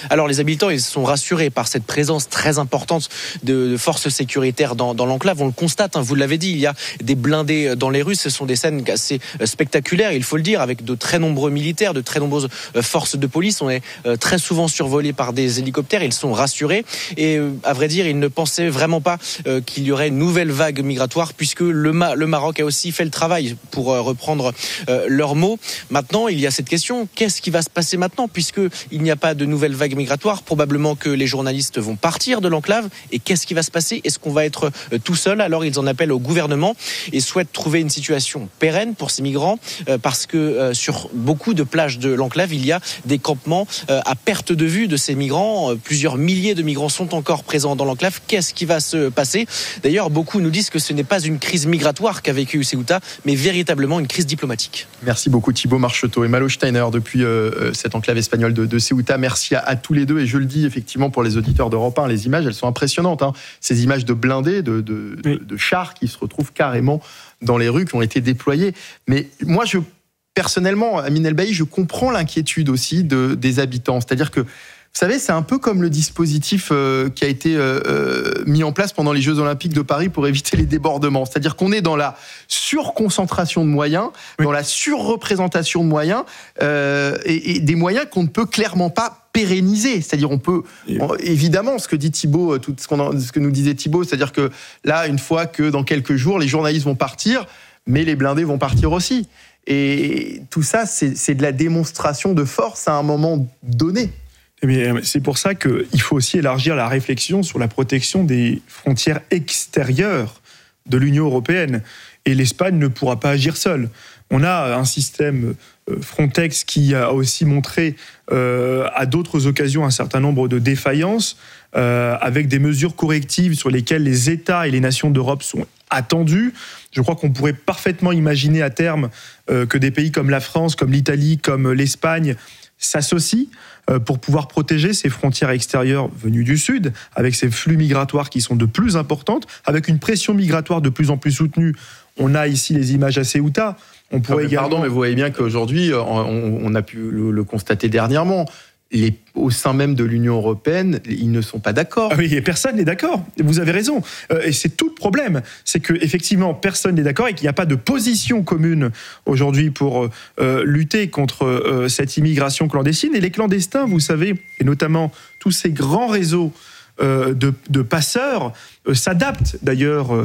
Alors les habitants, ils sont rassurés par cette présence très importante de forces sécuritaires dans l'enclave. On le constate, vous l'avez dit, il y a des blindés dans les rues. Ce sont des scènes assez spectaculaires, il faut le dire, avec de très nombreux militaires, de très nombreuses forces de police. On est très souvent survolé par des hélicoptères. Ils sont rassurés et à vrai dire, ils ne pensaient vraiment pas qu'il y aurait une nouvelle vague migratoire, puisque le Maroc a aussi fait le travail, pour reprendre leurs mots. Maintenant, il y a cette question, qu'est-ce qui va se passer maintenant, puisqu'il n'y a pas de nouvelle vague migratoire? Probablement que les journalistes vont partir de l'enclave. Et qu'est-ce qui va se passer? Est-ce qu'on va être tout seul? Alors ils en appellent au gouvernement et souhaitent trouver une situation pérenne pour ces migrants, parce que sur beaucoup de plages de l'enclave, il y a des campements à perte de vue de ces migrants. Plusieurs milliers de migrants sont encore présents dans l'enclave. Qu'est-ce qui va se passer? D'ailleurs, beaucoup nous disent que ce n'est pas une crise migratoire qu'a vécu Ceuta, mais véritablement une crise diplomatique. Merci beaucoup Thibaut Marcheteau et Malo Steiner depuis cette enclave espagnole de Ceuta. Merci à tous les deux, et je le dis effectivement pour les auditeurs d'Europe 1, les images, elles sont impressionnantes. Ces images de blindés, de chars qui se retrouvent carrément dans les rues, qui ont été déployés. Mais moi, personnellement, Amine Elbaï, je comprends l'inquiétude aussi des habitants. C'est-à-dire que, vous savez, c'est un peu comme le dispositif qui a été mis en place pendant les Jeux Olympiques de Paris pour éviter les débordements. C'est-à-dire qu'on est dans la surconcentration de moyens, dans la surreprésentation de moyens, et des moyens qu'on ne peut clairement pas pérenniser. C'est-à-dire évidemment, ce que dit Thibaut, ce que nous disait Thibaut, c'est-à-dire que là, une fois que dans quelques jours, les journalistes vont partir, mais les blindés vont partir aussi. Et tout ça, c'est de la démonstration de force à un moment donné. C'est pour ça qu'il faut aussi élargir la réflexion sur la protection des frontières extérieures de l'Union européenne. Et l'Espagne ne pourra pas agir seule. On a un système Frontex qui a aussi montré à d'autres occasions un certain nombre de défaillances, avec des mesures correctives sur lesquelles les États et les nations d'Europe sont attendus. Je crois qu'on pourrait parfaitement imaginer à terme que des pays comme la France, comme l'Italie, comme l'Espagne s'associent pour pouvoir protéger ces frontières extérieures venues du Sud, avec ces flux migratoires qui sont de plus importantes, avec une pression migratoire de plus en plus soutenue. On a ici les images à Ceuta. On pourrait Pardon, mais vous voyez bien qu'aujourd'hui, on a pu le constater dernièrement, au sein même de l'Union européenne, ils ne sont pas d'accord. Ah oui, et personne n'est d'accord. Vous avez raison. Et c'est tout le problème. C'est qu'effectivement, personne n'est d'accord et qu'il n'y a pas de position commune aujourd'hui pour lutter contre cette immigration clandestine. Et les clandestins, vous savez, et notamment tous ces grands réseaux de passeurs, s'adaptent d'ailleurs,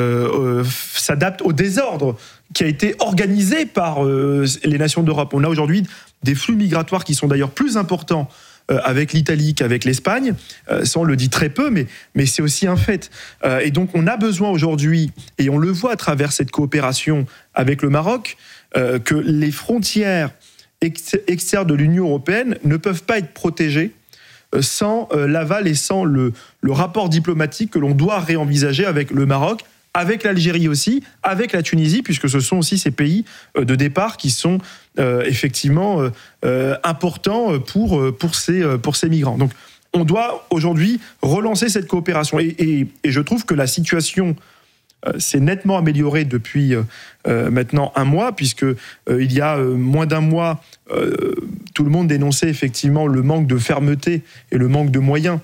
s'adaptent au désordre qui a été organisé par les nations d'Europe. On a aujourd'hui des flux migratoires qui sont d'ailleurs plus importants avec l'Italie qu'avec l'Espagne. Ça, on le dit très peu, mais c'est aussi un fait. Et donc, on a besoin aujourd'hui, et on le voit à travers cette coopération avec le Maroc, que les frontières extérieures de l'Union européenne ne peuvent pas être protégées sans l'aval et sans le rapport diplomatique que l'on doit réenvisager avec le Maroc, avec l'Algérie aussi, avec la Tunisie, puisque ce sont aussi ces pays de départ qui sont effectivement importants pour ces migrants. Donc, on doit aujourd'hui relancer cette coopération. Et je trouve que la situation s'est nettement améliorée depuis maintenant un mois, puisque il y a moins d'un mois, tout le monde dénonçait effectivement le manque de fermeté et le manque de moyens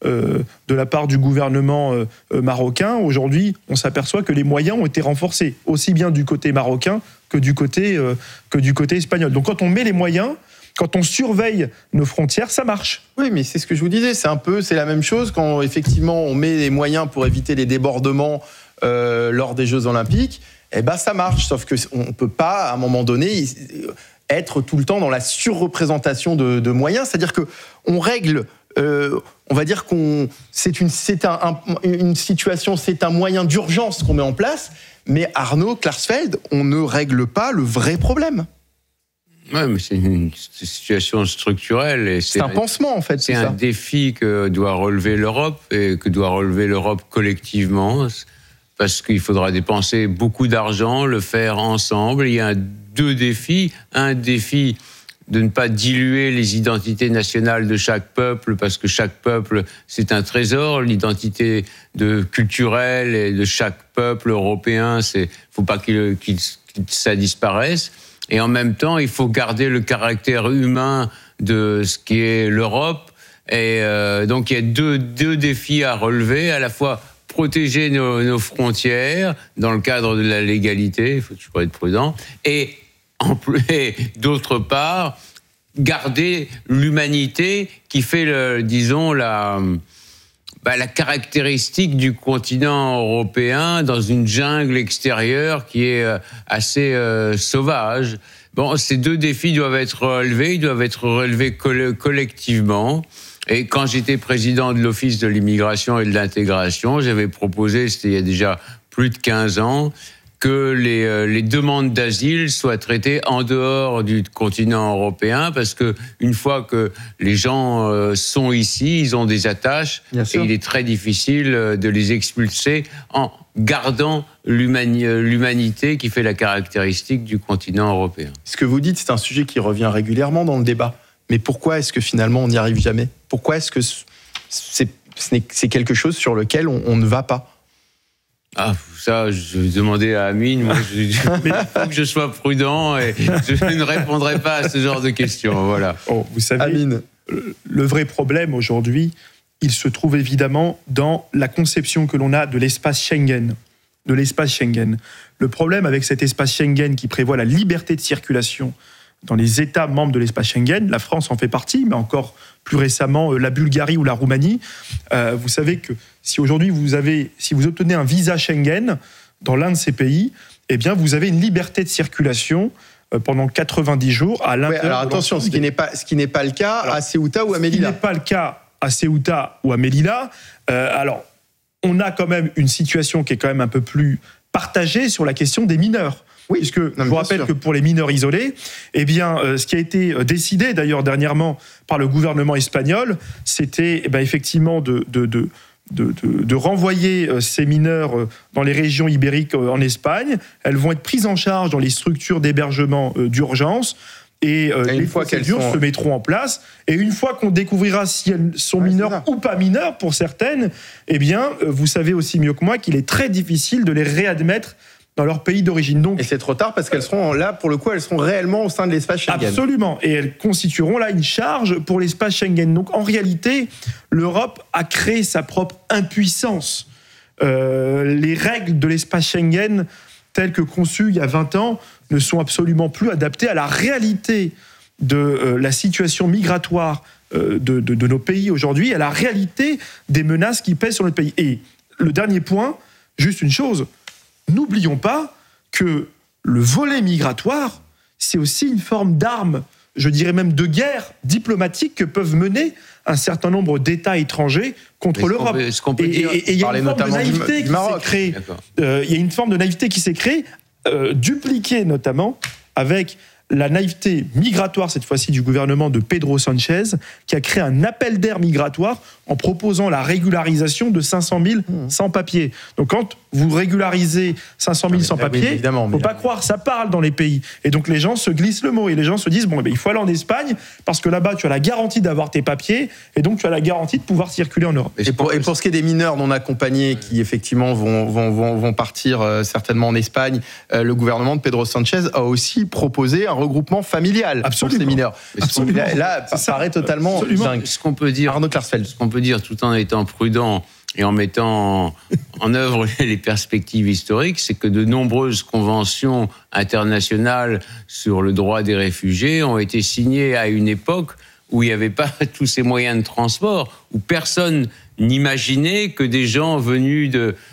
de la part du gouvernement marocain. Aujourd'hui, on s'aperçoit que les moyens ont été renforcés, aussi bien du côté marocain que du côté espagnol. Donc quand on met les moyens, quand on surveille nos frontières, ça marche. Oui, mais c'est ce que je vous disais, c'est la même chose quand effectivement on met les moyens pour éviter les débordements lors des Jeux Olympiques, ça marche, sauf qu'on ne peut pas, à un moment donné, être tout le temps dans la surreprésentation de moyens, c'est-à-dire qu'on règle... on va dire c'est une situation, c'est un moyen d'urgence qu'on met en place, mais Arnaud Klarsfeld, on ne règle pas le vrai problème. Oui, mais c'est une situation structurelle. Et c'est un pansement, en fait. C'est un défi que doit relever l'Europe, et que doit relever l'Europe collectivement, parce qu'il faudra dépenser beaucoup d'argent, le faire ensemble. Il y a deux défis. Un défi de ne pas diluer les identités nationales de chaque peuple, parce que chaque peuple, c'est un trésor. L'identité culturelle et de chaque peuple européen, faut pas que ça disparaisse. Et en même temps, il faut garder le caractère humain de ce qui est l'Europe, Et donc il y a deux défis à relever, à la fois protéger nos frontières dans le cadre de la légalité, il faut toujours être prudent, et d'autre part, garder l'humanité qui fait, la caractéristique du continent européen dans une jungle extérieure qui est assez sauvage. Bon, ces deux défis doivent être relevés collectivement. Et quand j'étais président de l'Office de l'immigration et de l'intégration, j'avais proposé, c'était il y a déjà plus de 15 ans, que les demandes d'asile soient traitées en dehors du continent européen, parce que une fois que les gens sont ici, ils ont des attaches, et il est très difficile de les expulser en gardant l'humanité qui fait la caractéristique du continent européen. Ce que vous dites, c'est un sujet qui revient régulièrement dans le débat. Mais pourquoi est-ce que finalement on n'y arrive jamais ? Pourquoi est-ce que c'est quelque chose sur lequel on ne va pas ? Ah, ça, je vais demander à Amine. Moi, il faut que je sois prudent et je ne répondrai pas à ce genre de questions. Voilà. Oh, vous savez, Amine, le vrai problème aujourd'hui, il se trouve évidemment dans la conception que l'on a de l'espace Schengen. Le problème avec cet espace Schengen qui prévoit la liberté de circulation dans les États membres de l'espace Schengen, la France en fait partie, mais encore plus récemment la Bulgarie ou la Roumanie. Vous savez que si aujourd'hui si vous obtenez un visa Schengen dans l'un de ces pays, eh bien vous avez une liberté de circulation pendant 90 jours à l'intérieur. Alors attention, ce qui n'est pas le cas à Ceuta ou à Melilla. Ce qui n'est pas le cas à Ceuta ou à Melilla. Alors, on a quand même une situation qui est quand même un peu plus partagée sur la question des mineurs. Oui, puisque je vous rappelle que pour les mineurs isolés, eh bien, ce qui a été décidé d'ailleurs dernièrement par le gouvernement espagnol, c'était effectivement de renvoyer ces mineurs dans les régions ibériques en Espagne. Elles vont être prises en charge dans les structures d'hébergement d'urgence. Et les procédures se mettront en place. Et une fois qu'on découvrira si elles sont mineures ou pas mineures, pour certaines, eh bien, vous savez aussi mieux que moi qu'il est très difficile de les réadmettre dans leur pays d'origine. Donc, et c'est trop tard parce qu'elles seront là, pour le coup, elles seront réellement au sein de l'espace Schengen. Absolument. Et elles constitueront là une charge pour l'espace Schengen. Donc en réalité, l'Europe a créé sa propre impuissance. Les règles de l'espace Schengen, telles que conçues il y a 20 ans, ne sont absolument plus adaptées à la réalité de la situation migratoire de nos pays aujourd'hui, à la réalité des menaces qui pèsent sur notre pays. Et le dernier point, juste une chose, n'oublions pas que le volet migratoire, c'est aussi une forme d'arme, je dirais même de guerre diplomatique que peuvent mener un certain nombre d'États étrangers contre l'Europe. Et il y a une forme de naïveté qui s'est créée. Il y a une forme de naïveté qui s'est créée, dupliquée notamment avec la naïveté migratoire, cette fois-ci du gouvernement de Pedro Sanchez, qui a créé un appel d'air migratoire en proposant la régularisation de 500 000 sans-papiers. Donc quand vous régularisez 500 000 sans-papiers, il ne faut pas croire, ça parle dans les pays. Et donc les gens se glissent le mot, et les gens se disent, il faut aller en Espagne, parce que là-bas, tu as la garantie d'avoir tes papiers, et donc tu as la garantie de pouvoir circuler en Europe. Et pour ce qui est des mineurs non accompagnés, qui effectivement vont partir certainement en Espagne, le gouvernement de Pedro Sanchez a aussi proposé un regroupement familial pour ces mineurs. Là, ça paraît totalement dingue. Ce qu'on peut dire, Arnaud Klarsfeld. Ce qu'on peut dire tout en étant prudent et en mettant en œuvre les perspectives historiques, c'est que de nombreuses conventions internationales sur le droit des réfugiés ont été signées à une époque où il n'y avait pas tous ces moyens de transport, où personne n'imaginait que des gens venus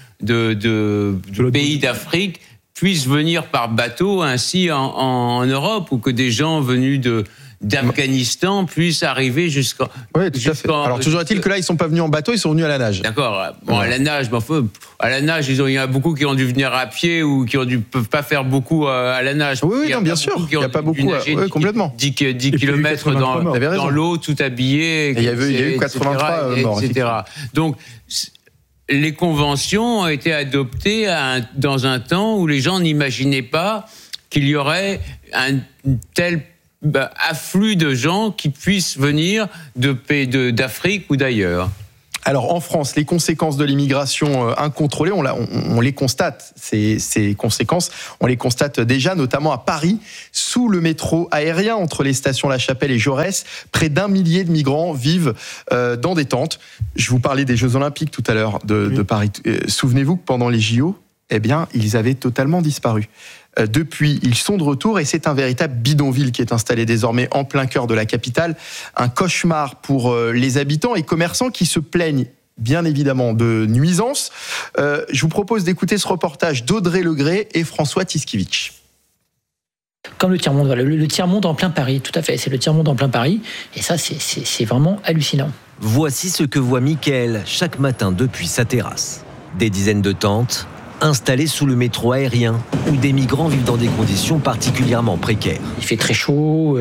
de pays d'Afrique puissent venir par bateau ainsi en Europe, ou que des gens venus d'Afghanistan puissent arriver jusqu'en... Oui, tout à fait. Alors, toujours est-il que là, ils ne sont pas venus en bateau, ils sont venus à la nage. D'accord. Bon, à la nage, il y en a beaucoup qui ont dû venir à pied ou qui ne peuvent pas faire beaucoup à la nage. Oui, non, bien sûr. Il n'y a pas beaucoup. Complètement. 10 kilomètres dans l'eau, tout habillé. Il y a eu 83 morts, etc. Donc, les conventions ont été adoptées dans un temps où les gens n'imaginaient pas qu'il y aurait un tel afflux de gens qui puissent venir d'Afrique ou d'ailleurs. Alors en France, les conséquences de l'immigration incontrôlée, on les constate. Ces conséquences, on les constate déjà, notamment à Paris, sous le métro aérien entre les stations La Chapelle et Jaurès. Près d'1 millier de migrants vivent dans des tentes. Je vous parlais des Jeux Olympiques tout à l'heure de Paris. Souvenez-vous que pendant les JO, eh bien, ils avaient totalement disparu. Depuis, ils sont de retour et c'est un véritable bidonville qui est installé désormais en plein cœur de la capitale. Un cauchemar pour les habitants et commerçants qui se plaignent bien évidemment de nuisances. Je vous propose d'écouter ce reportage d'Audrey Legré et François Tiskiewicz. Comme le tiers-monde, voilà, le tiers-monde en plein Paris, tout à fait, c'est le tiers-monde en plein Paris, et ça c'est vraiment hallucinant. Voici ce que voit Mickaël chaque matin depuis sa terrasse. Des dizaines de tentes installées sous le métro aérien, où des migrants vivent dans des conditions particulièrement précaires. Il fait très chaud,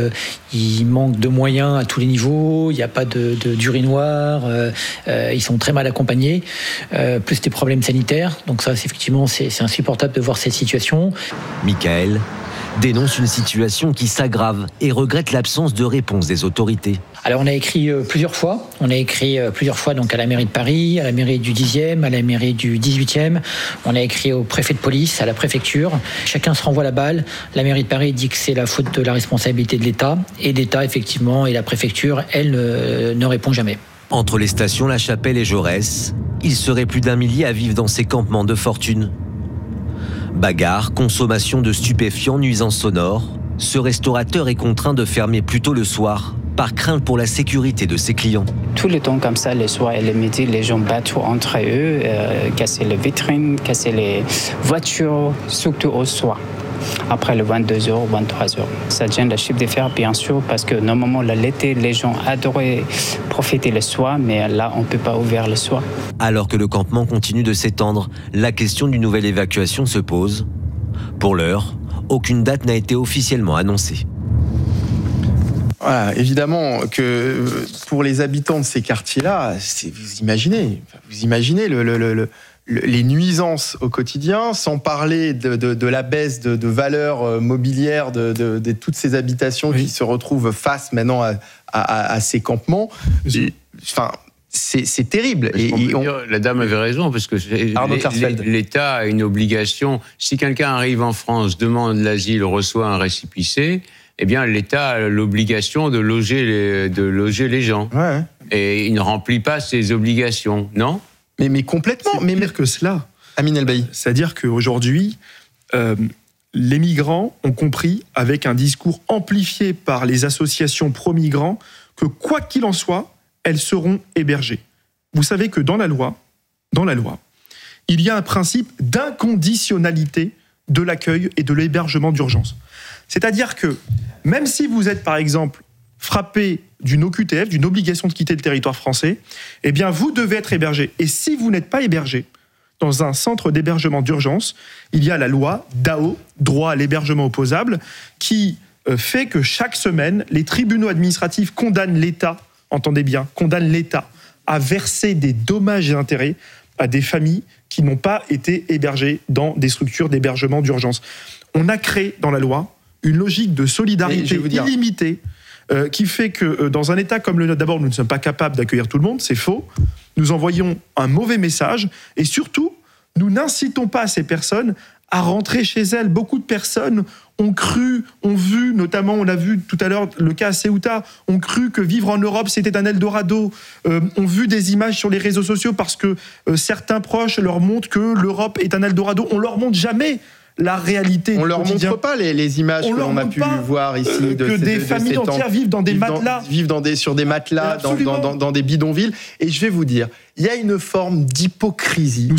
il manque de moyens à tous les niveaux, il n'y a pas d'urinoir, ils sont très mal accompagnés, plus des problèmes sanitaires, donc ça effectivement c'est insupportable de voir cette situation. Mickaël dénonce une situation qui s'aggrave et regrette l'absence de réponse des autorités. Alors on a écrit plusieurs fois. On a écrit plusieurs fois donc à la mairie de Paris, à la mairie du 10e, à la mairie du 18e. On a écrit au préfet de police, à la préfecture. Chacun se renvoie la balle. La mairie de Paris dit que c'est la faute de la responsabilité de l'État. Et l'État, effectivement, et la préfecture, elle, ne répond jamais. Entre les stations La Chapelle et Jaurès, il serait plus d'1 millier à vivre dans ces campements de fortune. Bagarres, consommation de stupéfiants, nuisances sonores. Ce restaurateur est contraint de fermer plus tôt le soir, par crainte pour la sécurité de ses clients. Tout le temps comme ça, le soir et le midi, les gens battent entre eux, casser les vitrines, casser les voitures, surtout au soir. Après le 22h, 23h. Ça gêne le chiffre d'affaires, bien sûr, parce que normalement, l'été, les gens adoraient profiter le soir, mais là, on ne peut pas ouvrir le soir. Alors que le campement continue de s'étendre, la question d'une nouvelle évacuation se pose. Pour l'heure, aucune date n'a été officiellement annoncée. Voilà, évidemment que pour les habitants de ces quartiers-là, vous imaginez les nuisances au quotidien, sans parler de la baisse de valeur mobilière de toutes ces habitations qui se retrouvent face maintenant à ces campements. Enfin, c'est terrible. La dame avait raison, parce que l'État a une obligation. Si quelqu'un arrive en France, demande l'asile, reçoit un récipicé, eh bien, l'État a l'obligation de loger les gens. Ouais. Et il ne remplit pas ses obligations, non ? Mais complètement. C'est pire que cela. Amine Elbaï. C'est-à-dire qu'aujourd'hui, les migrants ont compris, avec un discours amplifié par les associations pro-migrants, que quoi qu'il en soit, elles seront hébergées. Vous savez que dans la loi, il y a un principe d'inconditionnalité de l'accueil et de l'hébergement d'urgence. C'est-à-dire que même si vous êtes, par exemple, frappé d'une OQTF, d'une obligation de quitter le territoire français, eh bien, vous devez être hébergé. Et si vous n'êtes pas hébergé dans un centre d'hébergement d'urgence, il y a la loi DAO, droit à l'hébergement opposable, qui fait que chaque semaine, les tribunaux administratifs condamnent l'État, entendez bien, condamnent l'État à verser des dommages et intérêts à des familles qui n'ont pas été hébergées dans des structures d'hébergement d'urgence. On a créé dans la loi une logique de solidarité illimitée qui fait que dans un État comme le nôtre, d'abord, nous ne sommes pas capables d'accueillir tout le monde, c'est faux. Nous envoyons un mauvais message et surtout, nous n'incitons pas ces personnes à rentrer chez elles. Beaucoup de personnes ont vu, notamment on l'a vu tout à l'heure, le cas à Ceuta, ont cru que vivre en Europe c'était un Eldorado, ont vu des images sur les réseaux sociaux parce que certains proches leur montrent que l'Europe est un Eldorado. On leur montre jamais la réalité. On leur montre pas les images que l'on a pu voir ici que des familles entières vivent dans des matelas, sur des matelas, dans des bidonvilles. Et je vais vous dire, il y a une forme d'hypocrisie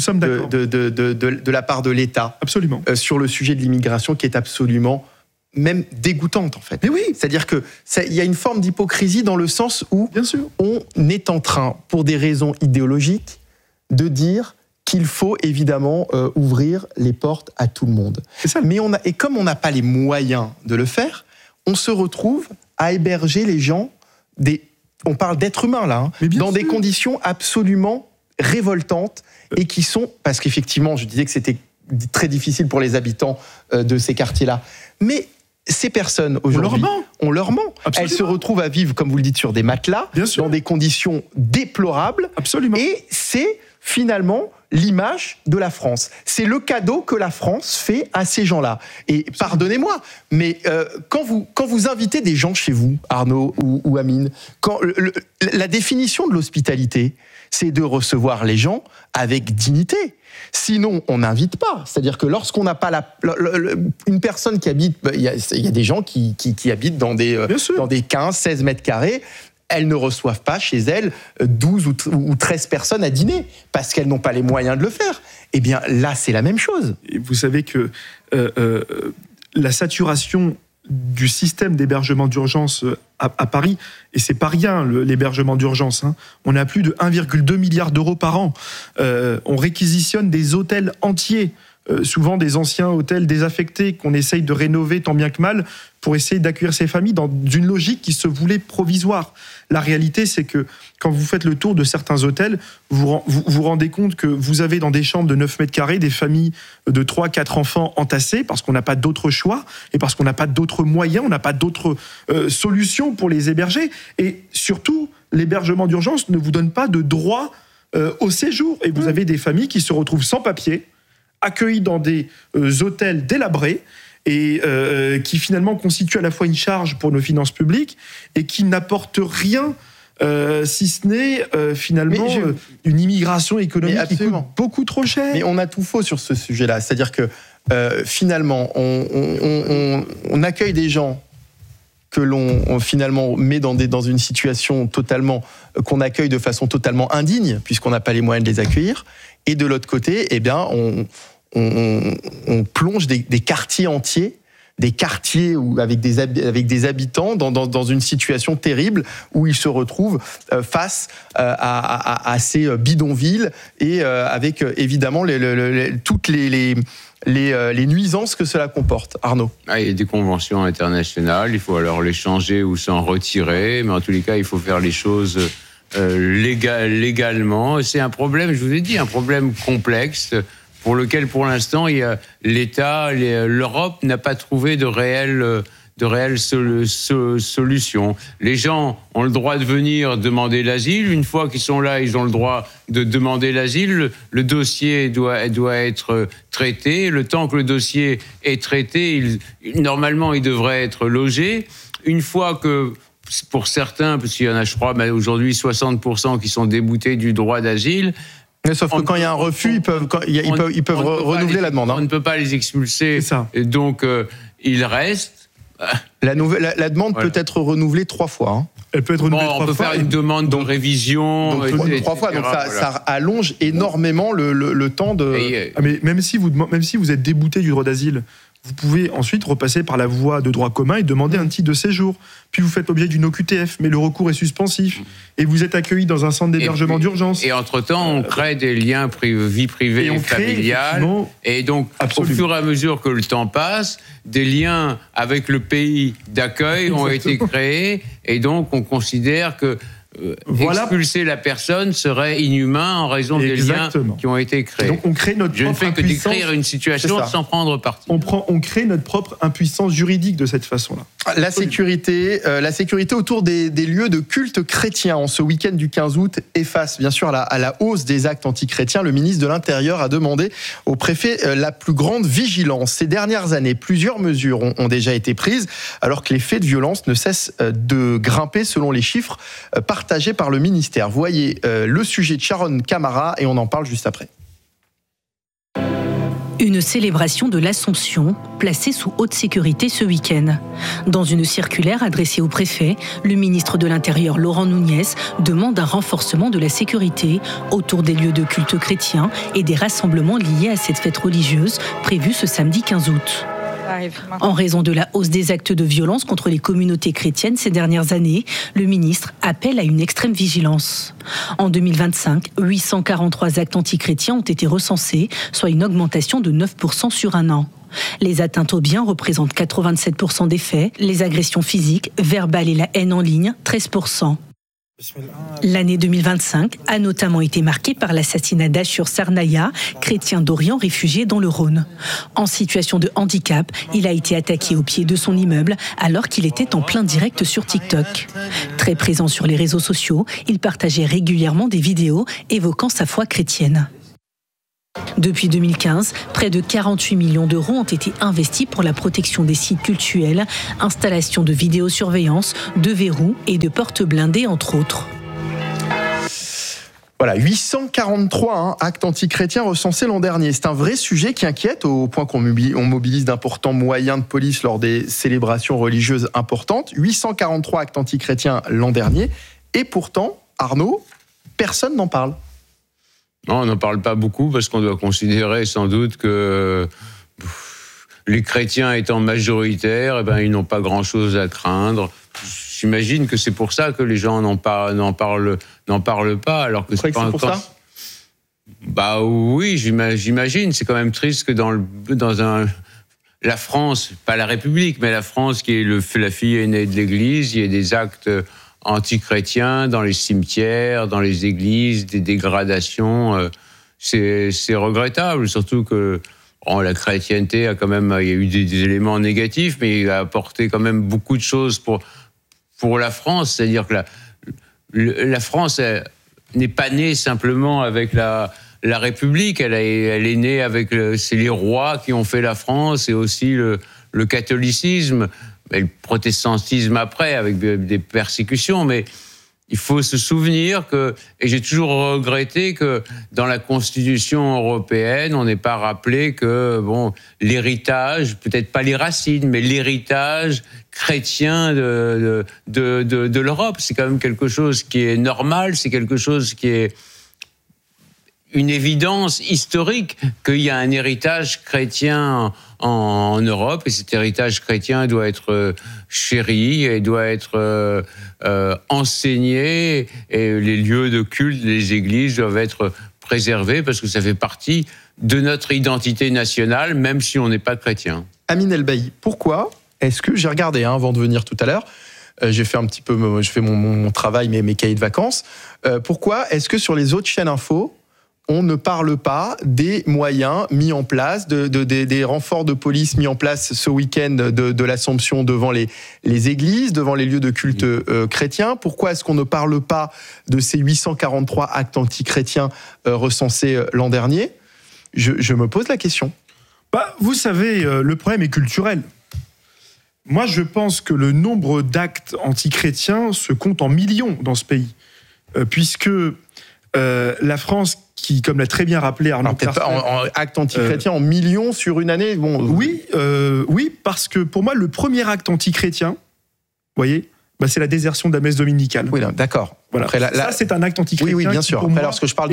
de la part de l'État, absolument, sur le sujet de l'immigration qui est absolument même dégoûtante en fait. Mais oui, c'est-à-dire que il y a une forme d'hypocrisie dans le sens où bien sûr, on est en train, pour des raisons idéologiques, de dire qu'il faut évidemment ouvrir les portes à tout le monde. C'est ça. Mais comme on n'a pas les moyens de le faire, on se retrouve à héberger les gens, on parle d'êtres humains là, dans des conditions absolument révoltantes et qui sont, parce qu'effectivement je disais que c'était très difficile pour les habitants de ces quartiers-là, mais ces personnes aujourd'hui, on leur ment. Absolument. Elles se retrouvent à vivre, comme vous le dites, sur des matelas, dans des conditions déplorables. Absolument. Et c'est finalement l'image de la France. C'est le cadeau que la France fait à ces gens-là. Et pardonnez-moi, mais quand vous invitez des gens chez vous, Arnaud ou Amine, la définition de l'hospitalité, c'est de recevoir les gens avec dignité. Sinon, on n'invite pas. C'est-à-dire que lorsqu'on n'a pas une personne qui habite... Il y a des gens qui habitent dans des 15, 16 mètres carrés. Elles ne reçoivent pas chez elles 12 ou 13 personnes à dîner parce qu'elles n'ont pas les moyens de le faire. Eh bien, là, c'est la même chose. Et vous savez que la saturation du système d'hébergement d'urgence à Paris, et c'est pas rien l'hébergement d'urgence, hein. On a plus de 1,2 milliard d'euros par an. On réquisitionne des hôtels entiers, souvent des anciens hôtels désaffectés qu'on essaye de rénover tant bien que mal pour essayer d'accueillir ces familles dans une logique qui se voulait provisoire. La réalité, c'est que quand vous faites le tour de certains hôtels, vous vous rendez compte que vous avez dans des chambres de 9 mètres carrés des familles de 3-4 enfants entassés parce qu'on n'a pas d'autre choix et parce qu'on n'a pas d'autres moyens, on n'a pas d'autres solutions pour les héberger. Et surtout, l'hébergement d'urgence ne vous donne pas de droit au séjour. Et vous avez des familles qui se retrouvent sans papier, accueillis dans des hôtels délabrés et qui finalement constituent à la fois une charge pour nos finances publiques et qui n'apportent rien si ce n'est finalement une immigration économique qui coûte beaucoup trop cher. Mais on a tout faux sur ce sujet-là. C'est-à-dire que finalement, on accueille des gens que l'on finalement met dans une situation qu'on accueille de façon totalement indigne, puisqu'on n'a pas les moyens de les accueillir. Et de l'autre côté, eh bien, on plonge des quartiers entiers, avec des habitants dans une situation terrible où ils se retrouvent face à ces bidonvilles et avec évidemment toutes les nuisances que cela comporte. Arnaud. Il y a des conventions internationales, il faut alors les changer ou s'en retirer, mais en tous les cas, il faut faire les choses légalement. C'est un problème, je vous ai dit, un problème complexe pour lequel, pour l'instant, l'État, l'Europe n'a pas trouvé de réelles solutions. Les gens ont le droit de venir demander l'asile. Une fois qu'ils sont là, ils ont le droit de demander l'asile. Le dossier doit être traité. Le temps que le dossier est traité, normalement, il devrait être logé. Une fois que, pour certains, parce qu'il y en a, je crois, aujourd'hui 60% qui sont déboutés du droit d'asile. Sauf que quand il y a un refus, ils peuvent renouveler la demande. On ne peut pas les expulser. Donc, ils restent. La demande peut être renouvelée 3 fois. Hein. Elle peut être renouvelée 3 fois. On peut faire une demande de révision. Donc 3 fois, donc ça allonge énormément le temps de... Mais même si vous êtes débouté du droit d'asile, vous pouvez ensuite repasser par la voie de droit commun et demander un titre de séjour. Puis vous faites l'objet d'une OQTF, mais le recours est suspensif. Et vous êtes accueilli dans un centre d'hébergement d'urgence. Et entre-temps, on crée des liens vie privée et familiale. Et donc, au fur et à mesure que le temps passe, des liens avec le pays d'accueil ont été créés. Et donc, on considère que expulser la personne serait inhumain en raison des liens qui ont été créés. Donc on crée notre Je ne fais que décrire une situation sans prendre parti. On crée notre propre impuissance juridique de cette façon-là. La sécurité autour des lieux de culte chrétiens en ce week-end du 15 août est face bien sûr à la hausse des actes antichrétiens. Le ministre de l'Intérieur a demandé au préfet la plus grande vigilance. Ces dernières années, plusieurs mesures ont déjà été prises alors que les faits de violence ne cessent de grimper selon les chiffres partagés par le ministère. Voyez le sujet de Sharon Camara et on en parle juste après. Une célébration de l'Assomption placée sous haute sécurité ce week-end. Dans une circulaire adressée au préfet, le ministre de l'Intérieur Laurent Nunez demande un renforcement de la sécurité autour des lieux de culte chrétiens et des rassemblements liés à cette fête religieuse prévue ce samedi 15 août. En raison de la hausse des actes de violence contre les communautés chrétiennes ces dernières années, le ministre appelle à une extrême vigilance. En 2025, 843 actes antichrétiens ont été recensés, soit une augmentation de 9% sur un an. Les atteintes aux biens représentent 87% des faits, les agressions physiques, verbales et la haine en ligne, 13%. L'année 2025 a notamment été marquée par l'assassinat d'Ashur Sarnaya, chrétien d'Orient réfugié dans le Rhône. En situation de handicap, il a été attaqué au pied de son immeuble alors qu'il était en plein direct sur TikTok. Très présent sur les réseaux sociaux, il partageait régulièrement des vidéos évoquant sa foi chrétienne. Depuis 2015, près de 48 millions d'euros ont été investis pour la protection des sites cultuels, installation de vidéosurveillance, de verrous et de portes blindées, entre autres. Voilà, 843 actes antichrétiens recensés l'an dernier. C'est un vrai sujet qui inquiète au point qu'on mobilise d'importants moyens de police lors des célébrations religieuses importantes. 843 actes antichrétiens l'an dernier. Et pourtant, Arnaud, personne n'en parle. Non, on n'en parle pas beaucoup parce qu'on doit considérer sans doute que les chrétiens étant majoritaires, ils n'ont pas grand-chose à craindre. J'imagine que c'est pour ça que les gens n'en parlent pas. Alors que c'est pour ça ? Bah oui, j'imagine. C'est quand même triste que la France, pas la République, mais la France qui est la fille aînée de l'Église, il y ait des actes anti-chrétiens dans les cimetières, dans les églises, des dégradations. C'est regrettable, surtout que la chrétienté a quand même, il y a eu des éléments négatifs, mais il a apporté quand même beaucoup de choses pour la France. C'est-à-dire que la France n'est pas née simplement avec la République, elle est née avec c'est les rois qui ont fait la France et aussi le catholicisme. Et le protestantisme après, avec des persécutions, mais il faut se souvenir et j'ai toujours regretté que dans la Constitution européenne, on n'ait pas rappelé que, l'héritage, peut-être pas les racines, mais l'héritage chrétien de l'Europe, c'est quand même quelque chose qui est normal, c'est quelque chose qui est une évidence historique qu'il y a un héritage chrétien en Europe, et cet héritage chrétien doit être chéri et doit être enseigné, et les lieux de culte, les églises doivent être préservés parce que ça fait partie de notre identité nationale, même si on n'est pas chrétien. Amine Elbaï, pourquoi est-ce que j'ai regardé avant de venir tout à l'heure, j'ai fait un petit peu, je fais mon travail, mes cahiers de vacances. Pourquoi est-ce que sur les autres chaînes info, on ne parle pas des moyens mis en place, des renforts de police mis en place ce week-end de l'Assomption devant les églises, devant les lieux de culte chrétiens? Pourquoi est-ce qu'on ne parle pas de ces 843 actes antichrétiens recensés l'an dernier? Je me pose la question. Vous savez, le problème est culturel. Moi, je pense que le nombre d'actes antichrétiens se compte en millions dans ce pays, puisque la France, qui, comme l'a très bien rappelé Arnaud Carcel, en acte antichrétien en millions sur une année. Oui, parce que pour moi, le premier acte antichrétien, vous voyez, c'est la désertion de la messe dominicale. Oui, d'accord. Voilà. Après, ça, c'est un acte antichrétien. Oui, bien sûr. Après, lorsqu'on parle de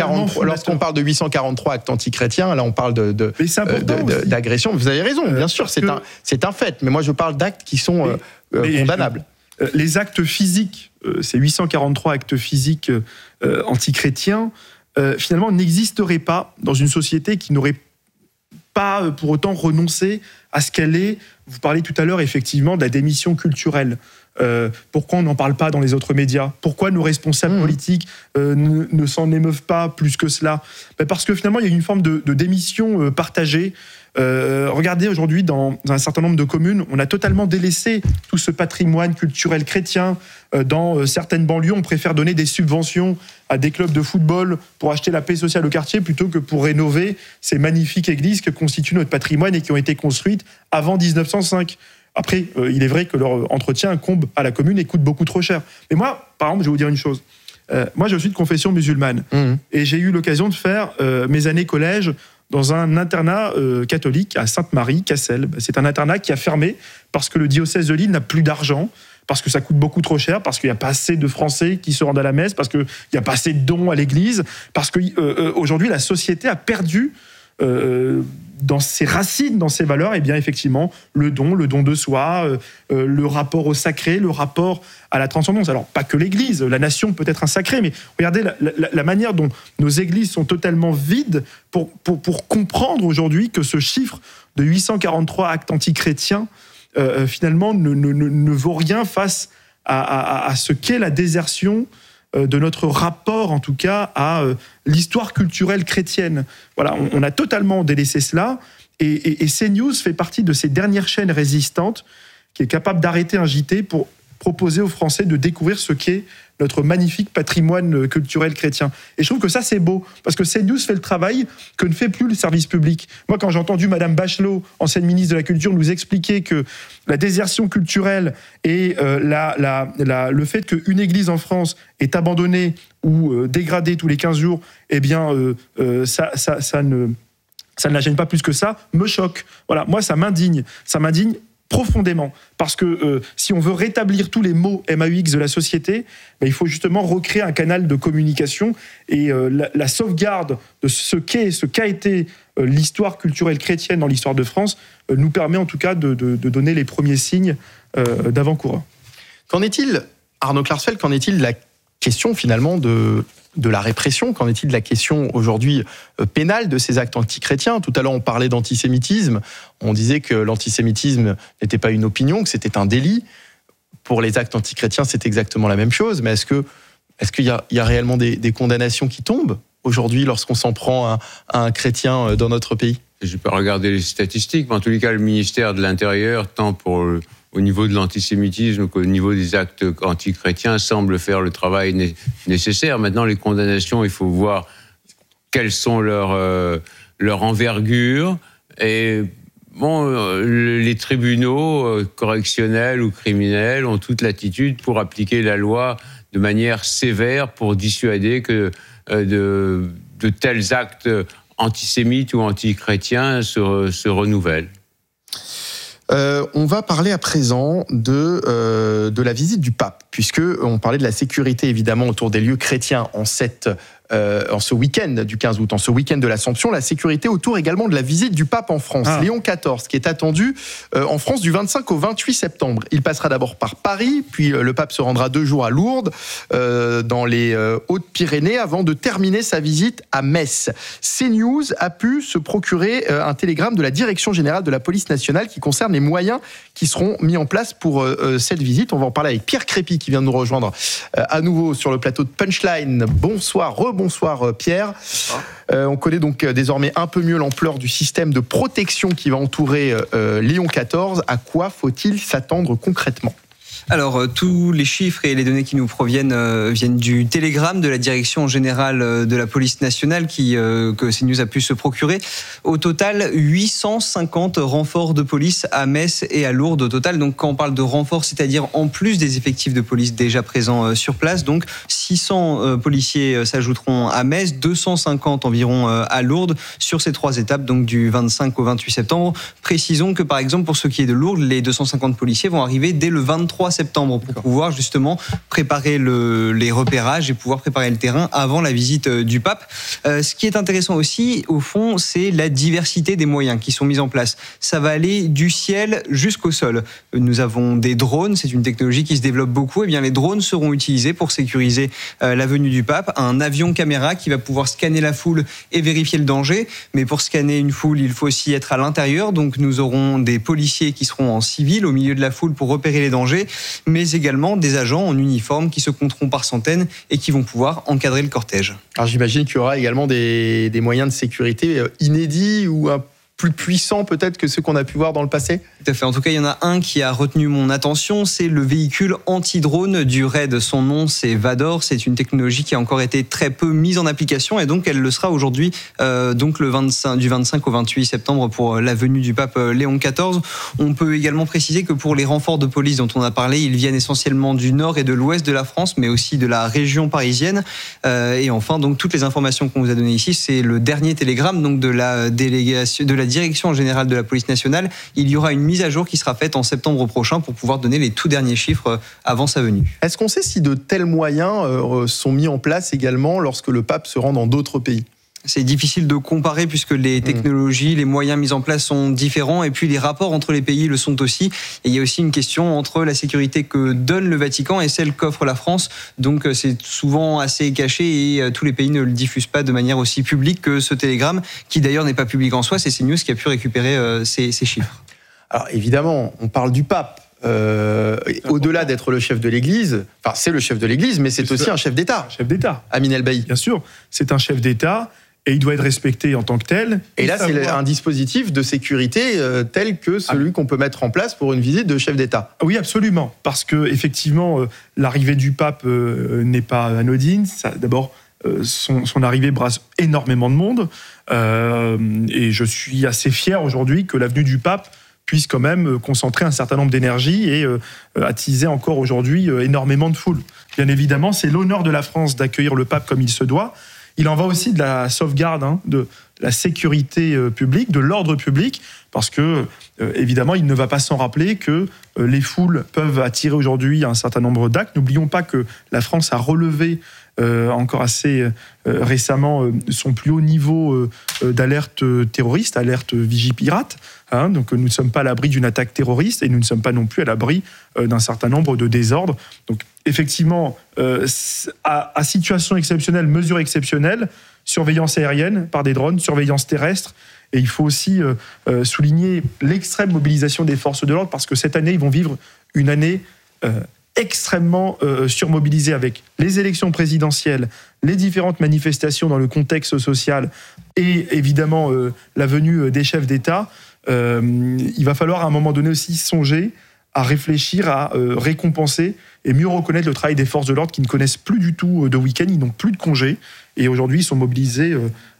843 actes antichrétiens, là, on parle d'agression. Vous avez raison, bien sûr, c'est un fait. Mais moi, je parle d'actes qui sont condamnables. Les actes physiques, ces 843 actes physiques antichrétiens, finalement, n'existeraient pas dans une société qui n'aurait pas pour autant renoncé à ce qu'elle est. Vous parlez tout à l'heure, effectivement, de la démission culturelle. Pourquoi on n'en parle pas dans les autres médias? Pourquoi nos responsables politiques ne s'en émeuvent pas plus que cela? Parce que finalement, il y a une forme de démission partagée. Regardez aujourd'hui, dans un certain nombre de communes, on a totalement délaissé tout ce patrimoine culturel chrétien. Dans certaines banlieues, on préfère donner des subventions à des clubs de football pour acheter la paix sociale au quartier plutôt que pour rénover ces magnifiques églises que constituent notre patrimoine et qui ont été construites avant 1905. Après, il est vrai que leur entretien incombe à la commune et coûte beaucoup trop cher. Mais moi, par exemple, je vais vous dire une chose. Moi, je suis de confession musulmane. Et j'ai eu l'occasion de faire mes années collège dans un internat catholique à Sainte-Marie, Cassel. C'est un internat qui a fermé parce que le diocèse de Lille n'a plus d'argent, parce que ça coûte beaucoup trop cher, parce qu'il n'y a pas assez de Français qui se rendent à la messe, parce qu'il n'y a pas assez de dons à l'église, parce qu'aujourd'hui, la société a perdu dans ses racines, dans ses valeurs, et bien effectivement, le don de soi, le rapport au sacré, le rapport à la transcendance. Alors, pas que l'Église, la nation peut être un sacré, mais regardez la manière dont nos églises sont totalement vides pour comprendre aujourd'hui que ce chiffre de 843 actes antichrétiens, finalement, ne vaut rien face à ce qu'est la désertion de notre rapport, en tout cas, à l'histoire culturelle chrétienne. Voilà, on a totalement délaissé cela, et CNews fait partie de ces dernières chaînes résistantes qui est capable d'arrêter un JT pour proposer aux Français de découvrir ce qu'est notre magnifique patrimoine culturel chrétien. Et je trouve que ça, c'est beau, parce que CNews fait le travail que ne fait plus le service public. Moi, quand j'ai entendu Madame Bachelot, ancienne ministre de la Culture, nous expliquer que la désertion culturelle et le fait qu'une église en France est abandonnée ou dégradée tous les 15 jours, eh bien, ça ne la gêne pas plus que ça, me choque. Voilà, moi, ça m'indigne profondément, parce que si on veut rétablir tous les mots MAUX de la société, il faut justement recréer un canal de communication, et la sauvegarde de ce qu'a été l'histoire culturelle chrétienne dans l'histoire de France nous permet en tout cas de donner les premiers signes d'avant-coureur. Qu'en est-il, Arnaud Klarsfeld, qu'en est-il de la question finalement de la répression? Qu'en est-il de la question aujourd'hui pénale de ces actes antichrétiens? Tout à l'heure, on parlait d'antisémitisme. On disait que l'antisémitisme n'était pas une opinion, que c'était un délit. Pour les actes antichrétiens, c'est exactement la même chose. Mais est-ce qu'il y a réellement des condamnations qui tombent aujourd'hui lorsqu'on s'en prend à un chrétien dans notre pays? Je n'ai pas regardé les statistiques, mais en tous les cas, le ministère de l'Intérieur, tant au niveau de l'antisémitisme qu'au niveau des actes antichrétiens, semble faire le travail nécessaire. Maintenant, les condamnations, il faut voir quelles sont leur envergure. Et bon, les tribunaux correctionnels ou criminels ont toute latitude pour appliquer la loi de manière sévère pour dissuader que de tels actes antisémites ou antichrétiens se renouvellent. On va parler à présent de la visite du pape, puisque on parlait de la sécurité évidemment autour des lieux chrétiens en ce week-end du 15 août, en ce week-end de l'Assomption, la sécurité autour également de la visite du pape en France, Léon XIV, qui est attendu en France du 25 au 28 septembre. Il passera d'abord par Paris, puis le pape se rendra 2 jours à Lourdes, dans les Hautes-Pyrénées, avant de terminer sa visite à Metz. CNews a pu se procurer un télégramme de la Direction générale de la police nationale qui concerne les moyens qui seront mis en place pour cette visite. On va en parler avec Pierre Crépy qui vient de nous rejoindre à nouveau sur le plateau de Punchline. Bonsoir, rebonsoir Pierre. On connaît donc désormais un peu mieux l'ampleur du système de protection qui va entourer Léon XIV. À quoi faut-il s'attendre concrètement ? Alors, tous les chiffres et les données qui nous proviennent viennent du télégramme de la Direction générale de la police nationale que CNews a pu se procurer. Au total, 850 renforts de police à Metz et à Lourdes au total. Donc, quand on parle de renforts, c'est-à-dire en plus des effectifs de police déjà présents sur place. Donc, 600 policiers s'ajouteront à Metz, 250 environ à Lourdes sur ces 3 étapes, donc du 25 au 28 septembre. Précisons que, par exemple, pour ce qui est de Lourdes, les 250 policiers vont arriver dès le 23 septembre pour pouvoir justement préparer les repérages et pouvoir préparer le terrain avant la visite du pape. Ce qui est intéressant aussi, au fond, c'est la diversité des moyens qui sont mis en place. Ça va aller du ciel jusqu'au sol. Nous avons des drones, c'est une technologie qui se développe beaucoup. Et bien, les drones seront utilisés pour sécuriser la venue du pape. Un avion caméra qui va pouvoir scanner la foule et vérifier le danger. Mais pour scanner une foule, il faut aussi être à l'intérieur. Donc, nous aurons des policiers qui seront en civil au milieu de la foule pour repérer les dangers, mais également des agents en uniforme qui se compteront par centaines et qui vont pouvoir encadrer le cortège. Alors j'imagine qu'il y aura également des moyens de sécurité inédits ou un plus puissants peut-être que ceux qu'on a pu voir dans le passé ? Tout à fait. En tout cas, il y en a un qui a retenu mon attention, c'est le véhicule anti-drone du RAID. Son nom, c'est Vador. C'est une technologie qui a encore été très peu mise en application et donc elle le sera aujourd'hui, donc du 25 au 28 septembre pour la venue du pape Léon XIV. On peut également préciser que pour les renforts de police dont on a parlé, ils viennent essentiellement du nord et de l'ouest de la France, mais aussi de la région parisienne. Et enfin, donc toutes les informations qu'on vous a données ici, c'est le dernier télégramme donc de la Direction générale de la police nationale. Il y aura une mise à jour qui sera faite en septembre prochain pour pouvoir donner les tout derniers chiffres avant sa venue. Est-ce qu'on sait si de tels moyens sont mis en place également lorsque le pape se rend dans d'autres pays ? C'est difficile de comparer puisque les technologies, les moyens mis en place sont différents et puis les rapports entre les pays le sont aussi. Et il y a aussi une question entre la sécurité que donne le Vatican et celle qu'offre la France. Donc c'est souvent assez caché et tous les pays ne le diffusent pas de manière aussi publique que ce télégramme, qui d'ailleurs n'est pas public en soi. C'est CNews qui a pu récupérer ces chiffres. Alors évidemment, on parle du pape. au-delà d'être le chef de l'Église, enfin c'est le chef de l'Église, mais c'est aussi un chef d'État. Chef d'État. Amin El-Bailly. Bien sûr, c'est un chef d'État et il doit être respecté en tant que tel. Et là, c'est un dispositif de sécurité tel que celui qu'on peut mettre en place pour une visite de chef d'État. Oui, absolument, parce que effectivement, l'arrivée du pape n'est pas anodine. D'abord, son arrivée brasse énormément de monde, et je suis assez fier aujourd'hui que l'avenue du pape puisse quand même concentrer un certain nombre d'énergie et attiser encore aujourd'hui énormément de foule. Bien évidemment, c'est l'honneur de la France d'accueillir le pape comme il se doit. Il en va aussi de la sauvegarde, de la sécurité publique, de l'ordre public, parce que, évidemment, il ne va pas s'en rappeler que les foules peuvent attirer aujourd'hui un certain nombre d'actes. N'oublions pas que la France a relevé encore assez récemment son plus haut niveau d'alerte terroriste, alerte Vigipirate. Donc nous ne sommes pas à l'abri d'une attaque terroriste et nous ne sommes pas non plus à l'abri d'un certain nombre de désordres. Donc effectivement, à situation exceptionnelle, mesure exceptionnelle, surveillance aérienne par des drones, surveillance terrestre. Et il faut aussi souligner l'extrême mobilisation des forces de l'ordre, parce que cette année, ils vont vivre une année extrêmement surmobilisée, avec les élections présidentielles, les différentes manifestations dans le contexte social et évidemment la venue des chefs d'État. Il va falloir à un moment donné aussi songer à réfléchir, à récompenser et mieux reconnaître le travail des forces de l'ordre qui ne connaissent plus du tout de week-end, ils n'ont plus de congés et aujourd'hui ils sont mobilisés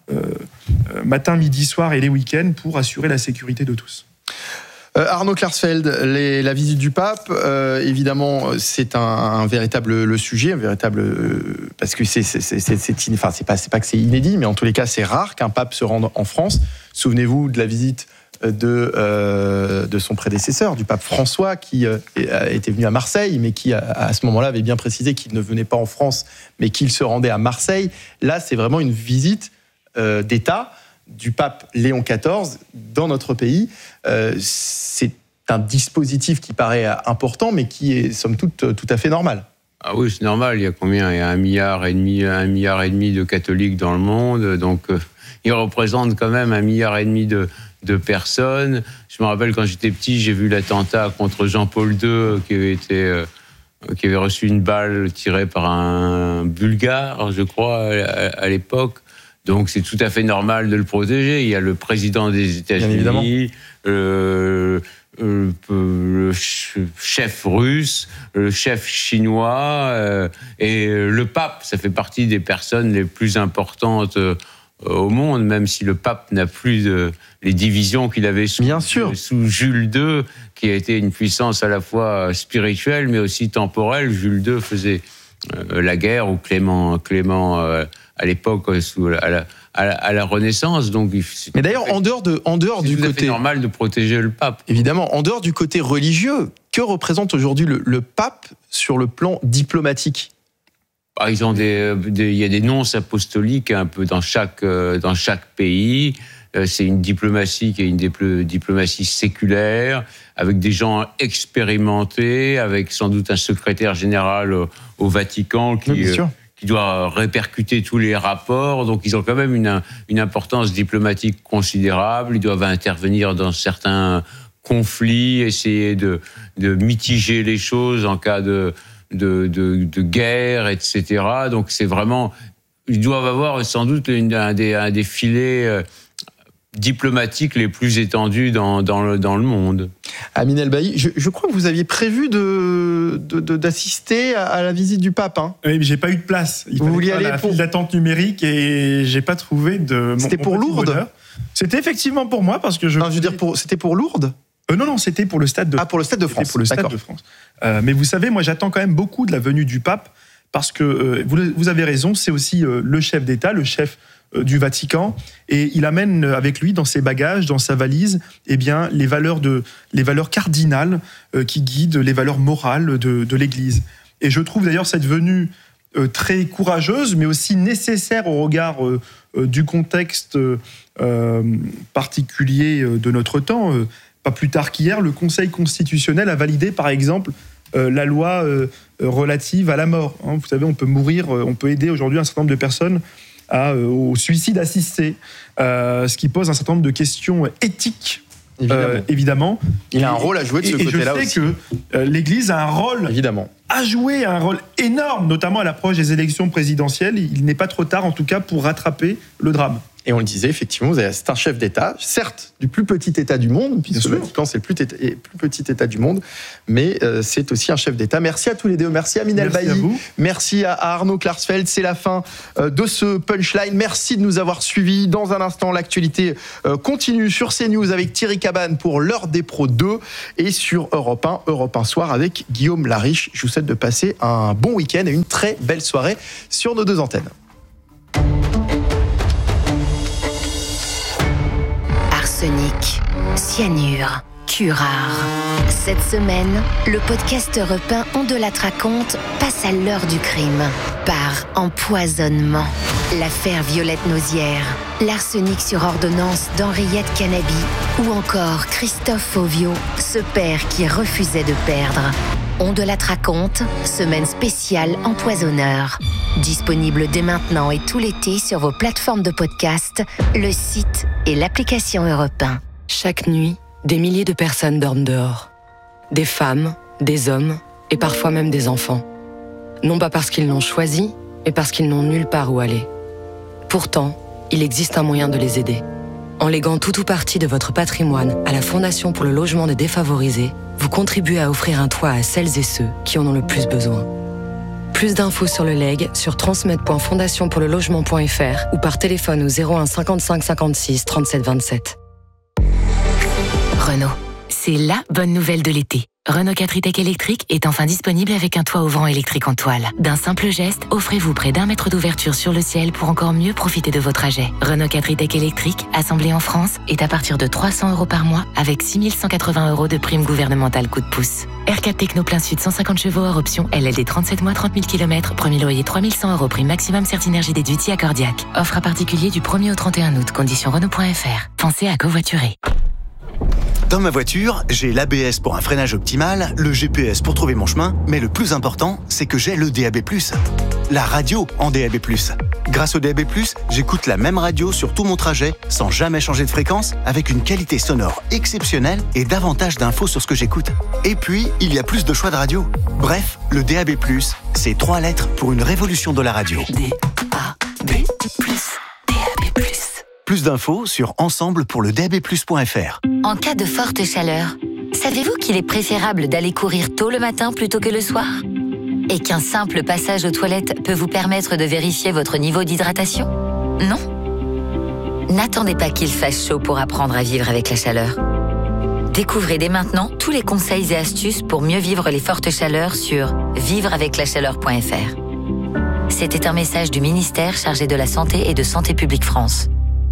matin, midi, soir et les week-ends pour assurer la sécurité de tous. Arnaud Klarsfeld, la visite du pape, évidemment, c'est un véritable sujet, parce que c'est pas que c'est inédit, mais en tous les cas, c'est rare qu'un pape se rende en France. Souvenez-vous de la visite de son prédécesseur, du pape François, qui était venu à Marseille, mais qui, à ce moment-là, avait bien précisé qu'il ne venait pas en France, mais qu'il se rendait à Marseille. Là, c'est vraiment une visite d'État du pape Léon XIV dans notre pays. C'est un dispositif qui paraît important, mais qui est, somme toute, tout à fait normal. Ah oui, c'est normal. Il y a combien ? Il y a 1,5 milliard de catholiques dans le monde. Donc, ils représentent quand même 1,5 milliard de personnes. Je me rappelle, quand j'étais petit, j'ai vu l'attentat contre Jean-Paul II qui avait reçu une balle tirée par un Bulgare, je crois, à l'époque. Donc, c'est tout à fait normal de le protéger. Il y a le président des États-Unis, le chef russe, le chef chinois et le pape. Ça fait partie des personnes les plus importantes au monde, même si le pape n'a plus les divisions qu'il avait sous Jules II, qui a été une puissance à la fois spirituelle mais aussi temporelle. Jules II faisait la guerre, ou Clément à l'époque à la Renaissance. Donc, mais d'ailleurs, en dehors du côté normal de protéger le pape. Évidemment, en dehors du côté religieux, que représente aujourd'hui le pape sur le plan diplomatique ? Il y a des nonces apostoliques un peu dans chaque pays. C'est une diplomatie qui est une diplomatie séculaire, avec des gens expérimentés, avec sans doute un secrétaire général au Vatican qui doit répercuter tous les rapports. Donc ils ont quand même une importance diplomatique considérable. Ils doivent intervenir dans certains conflits, essayer de mitiger les choses en cas de guerre, etc. Donc c'est vraiment... Ils doivent avoir sans doute un des filets diplomatiques les plus étendus dans le monde. Amin El-Bailly, je crois que vous aviez prévu d'assister à la visite du pape. Hein. Oui, mais j'ai pas eu de place. Vous vouliez aller la file d'attente numérique et j'ai pas trouvé de... C'était pour Lourdes bonheur. C'était effectivement pour moi, parce que c'était pour Lourdes ? Non, c'était pour le Stade de France. Ah, pour le Stade de France. C'était pour le Stade de France. Mais vous savez, moi, j'attends quand même beaucoup de la venue du pape, parce que, vous avez raison, c'est aussi le chef d'État, le chef du Vatican, et il amène avec lui, dans ses bagages, dans sa valise, les valeurs cardinales qui guident les valeurs morales de l'Église. Et je trouve d'ailleurs cette venue très courageuse, mais aussi nécessaire au regard du contexte particulier de notre temps. Pas plus tard qu'hier, le Conseil constitutionnel a validé, par exemple, la loi relative à la mort. Vous savez, on peut mourir, on peut aider aujourd'hui un certain nombre de personnes au suicide assisté, ce qui pose un certain nombre de questions éthiques évidemment. Il a un rôle à jouer de ce côté-là aussi. Et je sais que l'Église a un rôle à jouer, un rôle énorme, notamment à l'approche des élections présidentielles. Il n'est pas trop tard, en tout cas, pour rattraper le drame. Et on le disait, effectivement, c'est un chef d'État, certes du plus petit État du monde, puisque le Vatican c'est le plus petit État du monde, mais c'est aussi un chef d'État. Merci à tous les deux, merci à Minal Bailly, merci à Arnaud Klarsfeld. C'est la fin de ce Punchline. Merci de nous avoir suivis. Dans un instant, l'actualité continue sur CNews avec Thierry Cabane pour l'heure des pros 2 et sur Europe 1 Soir avec Guillaume Lariche. Je vous souhaite de passer un bon week-end et une très belle soirée sur nos 2 antennes. Arsenic, cyanure, curare. Cette semaine, le podcast Europe 1 On de la raconte passe à l'heure du crime. Par empoisonnement. L'affaire Violette Nausière, l'arsenic sur ordonnance d'Henriette Canabi ou encore Christophe Fauvio, ce père qui refusait de perdre. On de la raconte, semaine spéciale empoisonneur. Disponible dès maintenant et tout l'été sur vos plateformes de podcast, le site et l'application Europe 1. Chaque nuit, des milliers de personnes dorment dehors. Des femmes, des hommes et parfois même des enfants. Non pas parce qu'ils l'ont choisi, mais parce qu'ils n'ont nulle part où aller. Pourtant, il existe un moyen de les aider. En léguant tout ou partie de votre patrimoine à la Fondation pour le logement des défavorisés, vous contribuez à offrir un toit à celles et ceux qui en ont le plus besoin. Plus d'infos sur le legs sur transmed.fondationpourlelogement.fr ou par téléphone au 01 55 56 37 27. Renault, c'est la bonne nouvelle de l'été. Renault 4 e-Tech électrique est enfin disponible avec un toit ouvrant électrique en toile. D'un simple geste, offrez-vous près d'1 mètre d'ouverture sur le ciel pour encore mieux profiter de vos trajets. Renault 4 e-Tech électrique, assemblé en France, est à partir de 300 € par mois avec 6 180 € de prime gouvernementale coup de pouce. R4 Techno plein sud 150 chevaux hors option, LLD 37 mois 30 000 km, premier loyer 3100 € prime maximum Certinergie déduit accordiaque. Offre à particulier du 1er au 31 août, conditions Renault.fr. Pensez à covoiturer. Dans ma voiture, j'ai l'ABS pour un freinage optimal, le GPS pour trouver mon chemin, mais le plus important, c'est que j'ai le DAB+. La radio en DAB+. Grâce au DAB+, j'écoute la même radio sur tout mon trajet, sans jamais changer de fréquence, avec une qualité sonore exceptionnelle et davantage d'infos sur ce que j'écoute. Et puis, il y a plus de choix de radio. Bref, le DAB+, c'est 3 lettres pour une révolution de la radio. DAB+. DAB+. Plus d'infos sur ensemblepourledabplus.fr. En cas de forte chaleur, savez-vous qu'il est préférable d'aller courir tôt le matin plutôt que le soir ? Et qu'un simple passage aux toilettes peut vous permettre de vérifier votre niveau d'hydratation ? Non ? N'attendez pas qu'il fasse chaud pour apprendre à vivre avec la chaleur. Découvrez dès maintenant tous les conseils et astuces pour mieux vivre les fortes chaleurs sur vivreaveclachaleur.fr. C'était un message du ministère chargé de la Santé et de Santé publique France.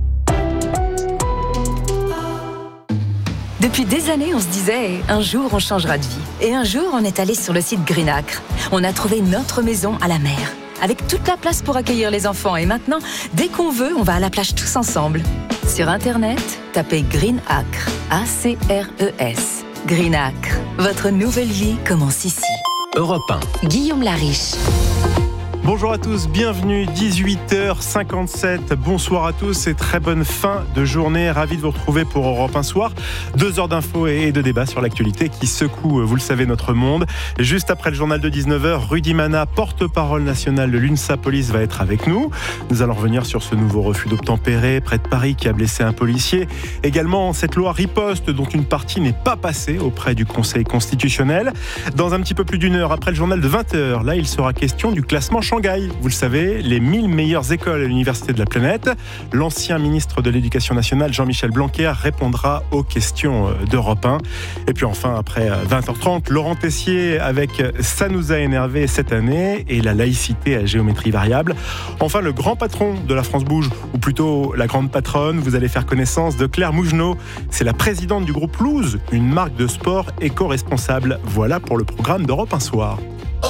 Depuis des années, on se disait « un jour, on changera de vie ». Et un jour, on est allé sur le site Green Acre. On a trouvé notre maison à la mer, avec toute la place pour accueillir les enfants. Et maintenant, dès qu'on veut, on va à la plage tous ensemble. Sur Internet, tapez Green Acre, A-C-R-E-S. Green Acre, votre nouvelle vie commence ici. Europe 1. Guillaume Lariche. Bonjour à tous, bienvenue, 18h57. Bonsoir à tous et très bonne fin de journée. Ravi de vous retrouver pour Europe 1 Soir. 2 heures d'infos et de débats sur l'actualité qui secoue, vous le savez, notre monde. Juste après le journal de 19h, Rudy Mana, porte-parole national de l'UNSA Police, va être avec nous. Nous allons revenir sur ce nouveau refus d'obtempérer près de Paris qui a blessé un policier. Également, cette loi riposte dont une partie n'est pas passée auprès du Conseil constitutionnel. Dans un petit peu plus d'une heure, après le journal de 20h, là, il sera question du classement Shanghai. Vous le savez, les 1000 meilleures écoles à l'université de la planète. L'ancien ministre de l'Éducation nationale, Jean-Michel Blanquer, répondra aux questions d'Europe 1. Et puis enfin, après 20h30, Laurent Tessier avec Ça nous a énervé cette année et la laïcité à géométrie variable. Enfin, le grand patron de la France Bouge, ou plutôt la grande patronne, vous allez faire connaissance de Claire Mougenot. C'est la présidente du groupe Loose, une marque de sport éco-responsable. Voilà pour le programme d'Europe 1 Soir.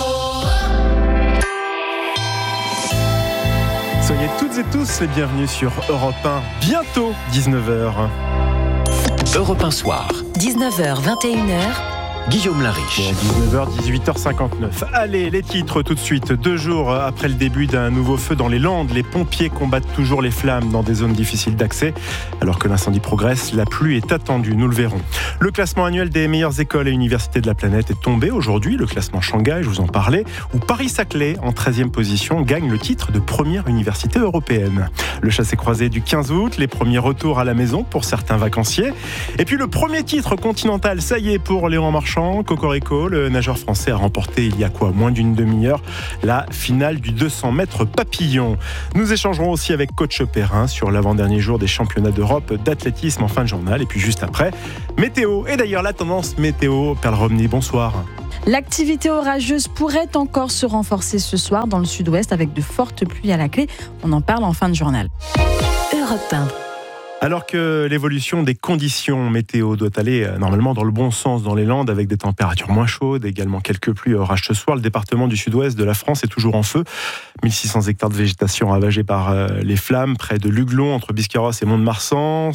Soyez toutes et tous les bienvenus sur Europe 1, bientôt 19h. Europe 1 Soir. 19h, 21h, Guillaume Lariche. 19h, 18h59. Allez, les titres tout de suite. 2 jours après le début d'un nouveau feu dans les Landes, les pompiers combattent toujours les flammes dans des zones difficiles d'accès. Alors que l'incendie progresse, la pluie est attendue, nous le verrons. Le classement annuel des meilleures écoles et universités de la planète est tombé aujourd'hui. Le classement Shanghai, je vous en parlais, où Paris-Saclay, en 13e position, gagne le titre de première université européenne. Le chassé-croisé du 15 août, les premiers retours à la maison pour certains vacanciers. Et puis le premier titre continental, ça y est, pour Léon Marchand. Cocorico, le nageur français, a remporté il y a moins d'une demi-heure la finale du 200 mètres papillon. Nous échangerons aussi avec coach Perrin sur l'avant-dernier jour des championnats d'Europe d'athlétisme en fin de journal. Et puis juste après, météo. Et d'ailleurs, la tendance météo. Perle Romney, bonsoir. L'activité orageuse pourrait encore se renforcer ce soir dans le sud-ouest avec de fortes pluies à la clé. On en parle en fin de journal. Europe 1. Alors que l'évolution des conditions météo doit aller normalement dans le bon sens dans les Landes avec des températures moins chaudes, également quelques pluies et orages ce soir, le département du sud-ouest de la France est toujours en feu. 1600 hectares de végétation ravagés par les flammes près de Luglon, entre Biscarrosse et Mont-de-Marsan,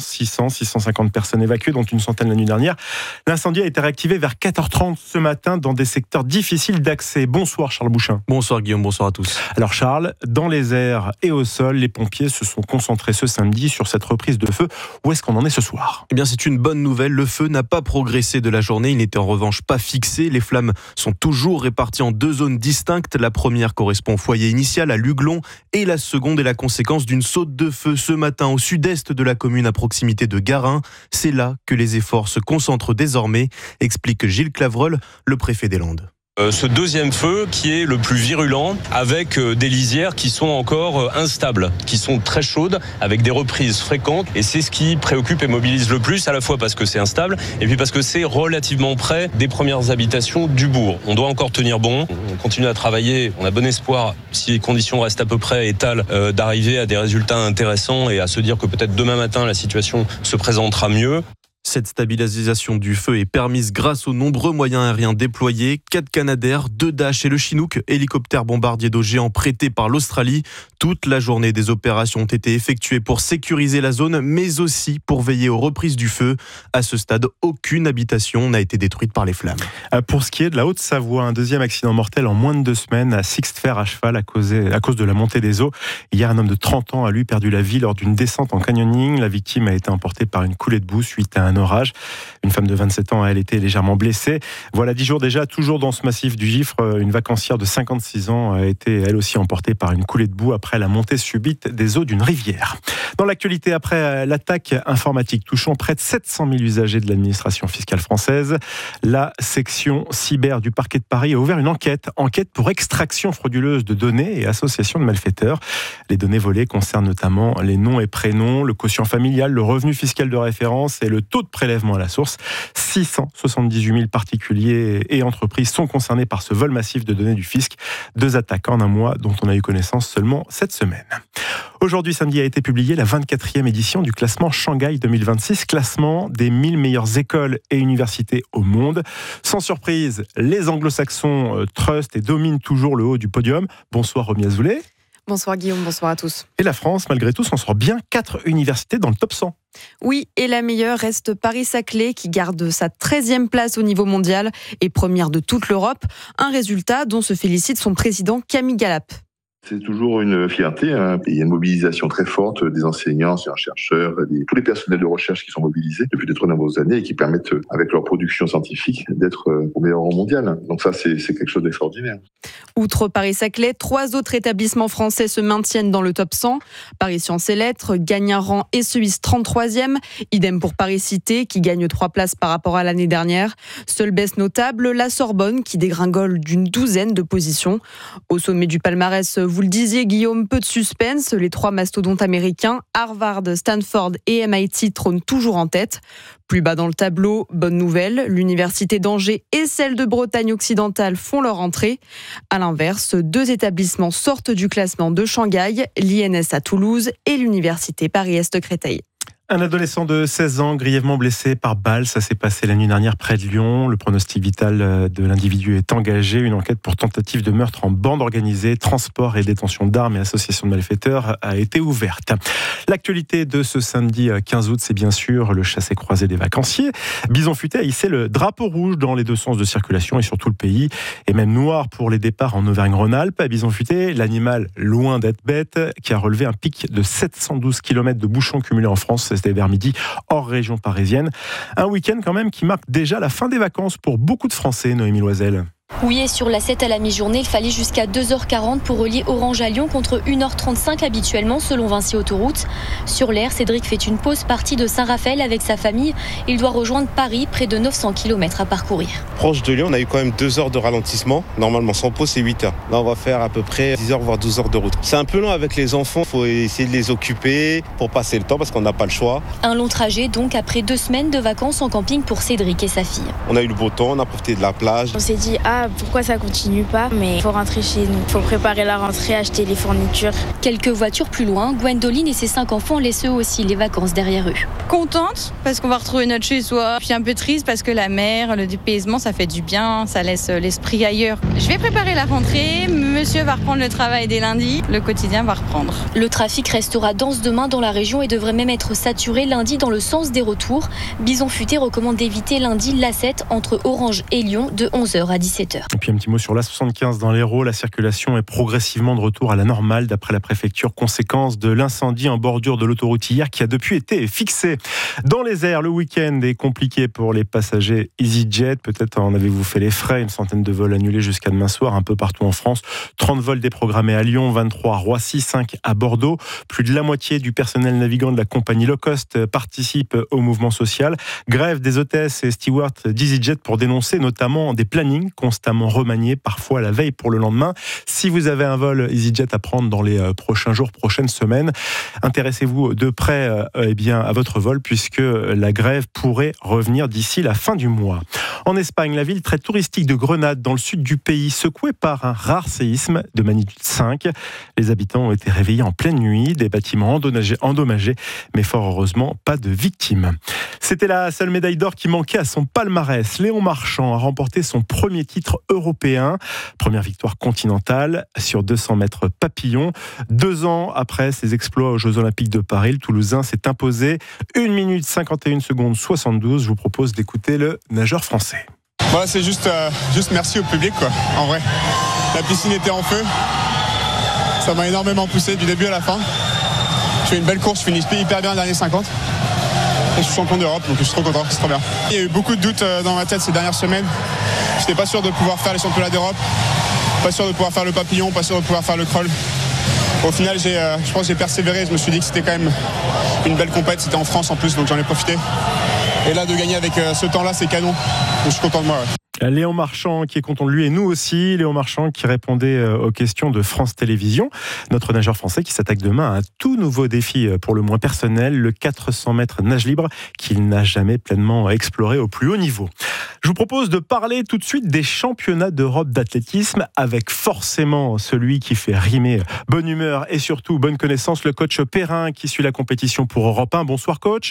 650 personnes évacuées, dont une centaine la nuit dernière. L'incendie a été réactivé vers 4h30 ce matin dans des secteurs difficiles d'accès. Bonsoir Charles Bouchin. Bonsoir Guillaume, bonsoir à tous. Alors Charles, dans les airs et au sol, les pompiers se sont concentrés ce samedi sur cette reprise de feu. Où est-ce qu'on en est ce soir ? Eh bien, c'est une bonne nouvelle. Le feu n'a pas progressé de la journée. Il n'était en revanche pas fixé. Les flammes sont toujours réparties en 2 zones distinctes. La première correspond au foyer initial à Luglon et la seconde est la conséquence d'une saute de feu ce matin au sud-est de la commune à proximité de Garin. C'est là que les efforts se concentrent désormais, explique Gilles Clavreul, le préfet des Landes. Ce deuxième feu qui est le plus virulent avec des lisières qui sont encore instables, qui sont très chaudes avec des reprises fréquentes et c'est ce qui préoccupe et mobilise le plus à la fois parce que c'est instable et puis parce que c'est relativement près des premières habitations du bourg. On doit encore tenir bon, on continue à travailler, on a bon espoir si les conditions restent à peu près étales d'arriver à des résultats intéressants et à se dire que peut-être demain matin la situation se présentera mieux. Cette stabilisation du feu est permise grâce aux nombreux moyens aériens déployés, 4 Canadair, 2 Dash et le Chinook, hélicoptère bombardier d'eau géant prêté par l'Australie. Toute la journée, des opérations ont été effectuées pour sécuriser la zone, mais aussi pour veiller aux reprises du feu. À ce stade, aucune habitation n'a été détruite par les flammes. Pour ce qui est de la Haute-Savoie, un deuxième accident mortel en moins de 2 semaines à Sixte-Fer à cheval à cause de la montée des eaux. Hier, un homme de 30 ans a lui perdu la vie lors d'une descente en canyoning. La victime a été emportée par une coulée de boue suite à un orage. Une femme de 27 ans a elle été légèrement blessée. Voilà 10 jours déjà, toujours dans ce massif du Gifre, une vacancière de 56 ans a été elle aussi emportée par une coulée de boue après la montée subite des eaux d'une rivière. Dans l'actualité, après l'attaque informatique touchant près de 700 000 usagers de l'administration fiscale française, la section cyber du parquet de Paris a ouvert une enquête pour extraction frauduleuse de données et association de malfaiteurs. Les données volées concernent notamment les noms et prénoms, le quotient familial, le revenu fiscal de référence et le taux de prélèvement à la source. 678 000 particuliers et entreprises sont concernés par ce vol massif de données du fisc. 2 attaques en un mois dont on a eu connaissance seulement cette semaine. Aujourd'hui, samedi, a été publiée la 24e édition du classement Shanghai 2026, classement des 1000 meilleures écoles et universités au monde. Sans surprise, les anglo-saxons trustent et dominent toujours le haut du podium. Bonsoir Romy Azoulay. Bonsoir Guillaume, bonsoir à tous. Et la France, malgré tout, s'en sort bien, 4 universités dans le top 100. Oui, et la meilleure reste Paris-Saclay qui garde sa 13e place au niveau mondial et première de toute l'Europe. Un résultat dont se félicite son président Camille Galap. C'est toujours une fierté. Il y a une mobilisation très forte des enseignants, des chercheurs, tous les personnels de recherche qui sont mobilisés depuis de très nombreuses années et qui permettent, avec leur production scientifique, d'être au meilleur rang mondial. Donc ça, c'est quelque chose d'extraordinaire. Outre Paris-Saclay, 3 autres établissements français se maintiennent dans le top 100. Paris Sciences et Lettres gagne un rang et se hisse 33e. Idem pour Paris-Cité qui gagne 3 places par rapport à l'année dernière. Seule baisse notable, la Sorbonne qui dégringole d'une 12aine de positions. Au sommet du palmarès, vous le disiez Guillaume, peu de suspense. Les 3 mastodontes américains, Harvard, Stanford et MIT trônent toujours en tête. Plus bas dans le tableau, bonne nouvelle, l'université d'Angers et celle de Bretagne occidentale font leur entrée. À l'inverse, 2 établissements sortent du classement de Shanghai, l'INS à Toulouse et l'université Paris-Est Créteil. Un adolescent de 16 ans grièvement blessé par balle, ça s'est passé la nuit dernière près de Lyon. Le pronostic vital de l'individu est engagé. Une enquête pour tentative de meurtre en bande organisée, transport et détention d'armes et association de malfaiteurs a été ouverte. L'actualité de ce samedi 15 août, c'est bien sûr le chassé-croisé des vacanciers. Bison Futé a hissé le drapeau rouge dans les deux sens de circulation et sur tout le pays, et même noir pour les départs en Auvergne-Rhône-Alpes. À Bison Futé, l'animal loin d'être bête, qui a relevé un pic de 712 km de bouchons cumulés en France. C'était vers midi, hors région parisienne. Un week-end quand même qui marque déjà la fin des vacances pour beaucoup de Français, Noémie Loisel. Oui, et sur la 7 à la mi-journée, il fallait jusqu'à 2h40 pour relier Orange à Lyon contre 1h35 habituellement selon Vinci Autoroute. Sur l'air, Cédric fait une pause partie de Saint-Raphaël avec sa famille. Il doit rejoindre Paris, près de 900 km à parcourir. Proche de Lyon, on a eu quand même 2 heures de ralentissement. Normalement, sans pause, c'est 8 heures. Là, on va faire à peu près 10 heures, voire 12 heures de route. C'est un peu long avec les enfants. Il faut essayer de les occuper pour passer le temps parce qu'on n'a pas le choix. Un long trajet donc après 2 semaines de vacances en camping pour Cédric et sa fille. On a eu le beau temps, on a profité de la plage. On s'est dit, pourquoi ça continue pas, mais il faut rentrer chez nous. Il faut préparer la rentrée, acheter les fournitures. Quelques voitures plus loin, Gwendoline et ses 5 enfants laissent eux aussi les vacances derrière eux. Contente parce qu'on va retrouver notre chez-soi, puis un peu triste parce que la mer, le dépaysement, ça fait du bien, ça laisse l'esprit ailleurs. Je vais préparer la rentrée, monsieur va reprendre le travail dès lundi, le quotidien va reprendre. Le trafic restera dense demain dans la région et devrait même être saturé lundi dans le sens des retours. Bison Futé recommande d'éviter lundi l'A7 entre Orange et Lyon de 11h à 17h. Et puis un petit mot sur l'A75 dans l'Hérault, la circulation est progressivement de retour à la normale d'après la préfecture, conséquence de l'incendie en bordure de l'autoroute hier qui a depuis été fixé. Dans les airs, le week-end est compliqué pour les passagers EasyJet. Peut-être en avez-vous fait les frais, une centaine de vols annulés jusqu'à demain soir un peu partout en France. 30 vols déprogrammés à Lyon, 23 à Roissy, 5 à Bordeaux. Plus de la moitié du personnel navigant de la compagnie low cost participe au mouvement social. Grève des hôtesses et stewards d'EasyJet pour dénoncer notamment des plannings constamment remaniés, parfois la veille pour le lendemain. Si vous avez un vol EasyJet à prendre dans les prochains jours, prochaines semaines, intéressez-vous de près à votre vol puisque la grève pourrait revenir d'ici la fin du mois. En Espagne, la ville très touristique de Grenade, dans le sud du pays, secouée par un rare séisme de magnitude 5. Les habitants ont été réveillés en pleine nuit, des bâtiments endommagés, mais fort heureusement, pas de victimes. C'était la seule médaille d'or qui manquait à son palmarès. Léon Marchand a remporté son premier titre européen. Première victoire continentale sur 200 mètres papillon. 2 ans après ses exploits aux Jeux Olympiques de Paris, le Toulousain s'est imposé 1 minute 51 secondes 72. Je vous propose d'écouter le nageur français. Voilà, c'est juste merci au public, quoi, en vrai. La piscine était en feu. Ça m'a énormément poussé du début à la fin. Je fais une belle course, je finis hyper bien le dernier 50. Et je suis champion d'Europe, donc je suis trop content, c'est trop bien. Il y a eu beaucoup de doutes dans ma tête ces dernières semaines. J'étais pas sûr de pouvoir faire les championnats d'Europe, pas sûr de pouvoir faire le papillon, pas sûr de pouvoir faire le crawl. Au final, je pense que j'ai persévéré. Je me suis dit que c'était quand même une belle compète. C'était en France en plus, donc j'en ai profité. Et là, de gagner avec ce temps-là, c'est canon. Donc, je suis content de moi. Ouais. Léon Marchand qui est content de lui et nous aussi. Léon Marchand qui répondait aux questions de France Télévisions. Notre nageur français qui s'attaque demain à un tout nouveau défi pour le moins personnel, le 400 mètres nage libre qu'il n'a jamais pleinement exploré au plus haut niveau. Je vous propose de parler tout de suite des championnats d'Europe d'athlétisme avec forcément celui qui fait rimer bonne humeur et surtout bonne connaissance, le coach Perrin qui suit la compétition pour Europe 1. Bonsoir coach.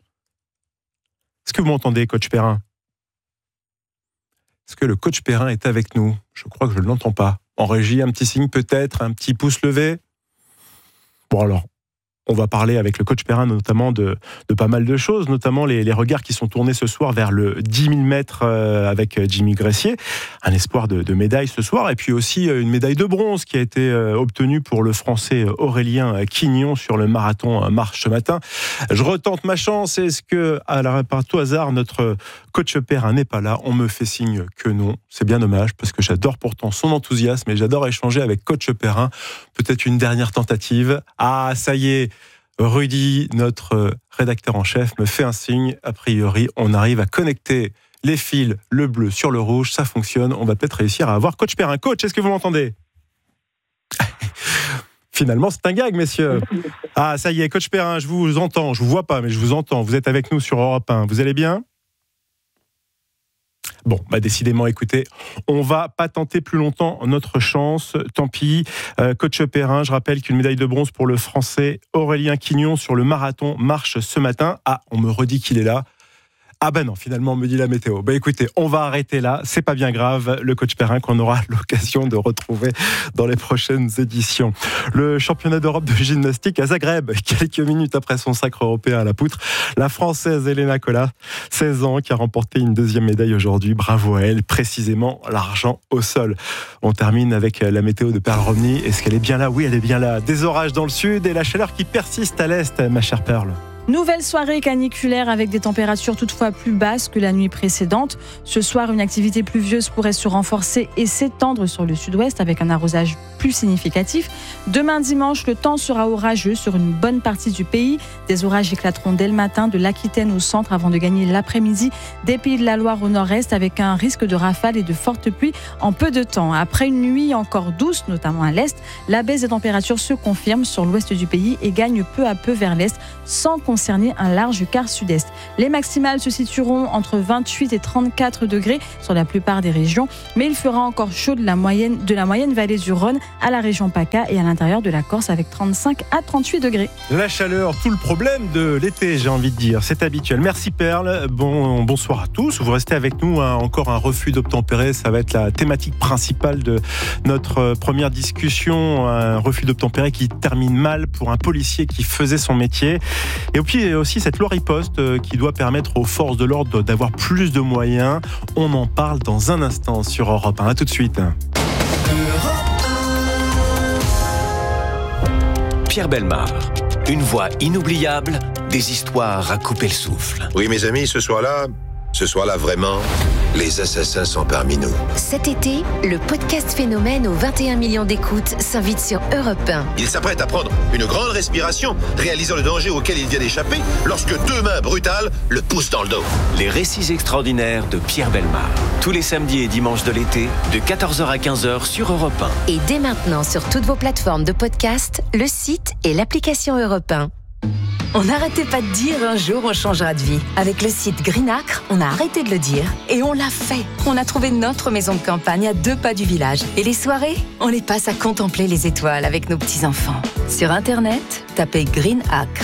Est-ce que vous m'entendez coach Perrin ? Est-ce que le coach Perrin est avec nous ? Je crois que je ne l'entends pas. En régie, un petit signe peut-être, un petit pouce levé ? Bon alors, on va parler avec le coach Perrin notamment de pas mal de choses, notamment les regards qui sont tournés ce soir vers le 10 000 mètres avec Jimmy Gressier. Un espoir de médaille ce soir, et puis aussi une médaille de bronze qui a été obtenue pour le Français Aurélien Quignon sur le marathon marche ce matin. Je retente ma chance. Est-ce que, par tout hasard, notre coach Perrin n'est pas là ? On me fait signe que non. C'est bien dommage parce que j'adore pourtant son enthousiasme et j'adore échanger avec coach Perrin. Peut-être une dernière tentative. Ah, ça y est. Rudy, notre rédacteur en chef, me fait un signe. A priori, on arrive à connecter les fils, le bleu sur le rouge. Ça fonctionne. On va peut-être réussir à avoir coach Perrin. Coach, est-ce que vous m'entendez ? Finalement, c'est un gag, messieurs. Ah, ça y est, coach Perrin, je vous entends. Je vous vois pas, mais je vous entends. Vous êtes avec nous sur Europe 1. Vous allez bien ? Bon, décidément, écoutez, on va pas tenter plus longtemps notre chance, tant pis. Coach Perrin, je rappelle qu'une médaille de bronze pour le Français Aurélien Quignon sur le marathon marche ce matin. Ah, on me redit qu'il est là. Ah non, finalement on me dit la météo. Écoutez, on va arrêter là, c'est pas bien grave, le coach Perrin qu'on aura l'occasion de retrouver dans les prochaines éditions. Le championnat d'Europe de gymnastique à Zagreb, quelques minutes après son sacre européen à la poutre, la Française Elena Colas, 16 ans, qui a remporté une deuxième médaille aujourd'hui, bravo à elle, précisément l'argent au sol. On termine avec la météo de Perle Romney. Est-ce qu'elle est bien là ? Oui, elle est bien là. Des orages dans le sud et la chaleur qui persiste à l'est, ma chère Perle. Nouvelle soirée caniculaire avec des températures toutefois plus basses que la nuit précédente. Ce soir, une activité pluvieuse pourrait se renforcer et s'étendre sur le sud-ouest avec un arrosage plus significatif. Demain dimanche, le temps sera orageux sur une bonne partie du pays. Des orages éclateront dès le matin de l'Aquitaine au centre avant de gagner l'après-midi des Pays de la Loire au nord-est avec un risque de rafales et de fortes pluies en peu de temps. Après une nuit encore douce, notamment à l'est, la baisse des températures se confirme sur l'ouest du pays et gagne peu à peu vers l'est sans concerner un large quart sud-est. Les maximales se situeront entre 28 et 34 degrés sur la plupart des régions, mais il fera encore chaud de la moyenne vallée du Rhône à la région PACA et à l'intérieur de la Corse avec 35 à 38 degrés. La chaleur, tout le problème de l'été, j'ai envie de dire, c'est habituel. Merci Perle, bonsoir à tous. Vous restez avec nous, encore un refus d'obtempérer, ça va être la thématique principale de notre première discussion, un refus d'obtempérer qui termine mal pour un policier qui faisait son métier. Et puis aussi cette loi riposte qui doit permettre aux forces de l'ordre d'avoir plus de moyens. On en parle dans un instant sur Europe 1. À tout de suite. Pierre Bellemare, une voix inoubliable, des histoires à couper le souffle. Oui, mes amis, ce soir-là, vraiment, les assassins sont parmi nous. Cet été, le podcast Phénomène aux 21 millions d'écoutes s'invite sur Europe 1. Il s'apprête à prendre une grande respiration, réalisant le danger auquel il vient d'échapper, lorsque deux mains brutales le poussent dans le dos. Les récits extraordinaires de Pierre Bellemare. Tous les samedis et dimanches de l'été, de 14h à 15h sur Europe 1. Et dès maintenant sur toutes vos plateformes de podcast, le site et l'application Europe 1. On n'arrêtait pas de dire un jour on changera de vie. Avec le site Greenacre, on a arrêté de le dire et on l'a fait. On a trouvé notre maison de campagne à 2 pas du village. Et les soirées, on les passe à contempler les étoiles avec nos petits-enfants. Sur Internet, tapez Greenacre,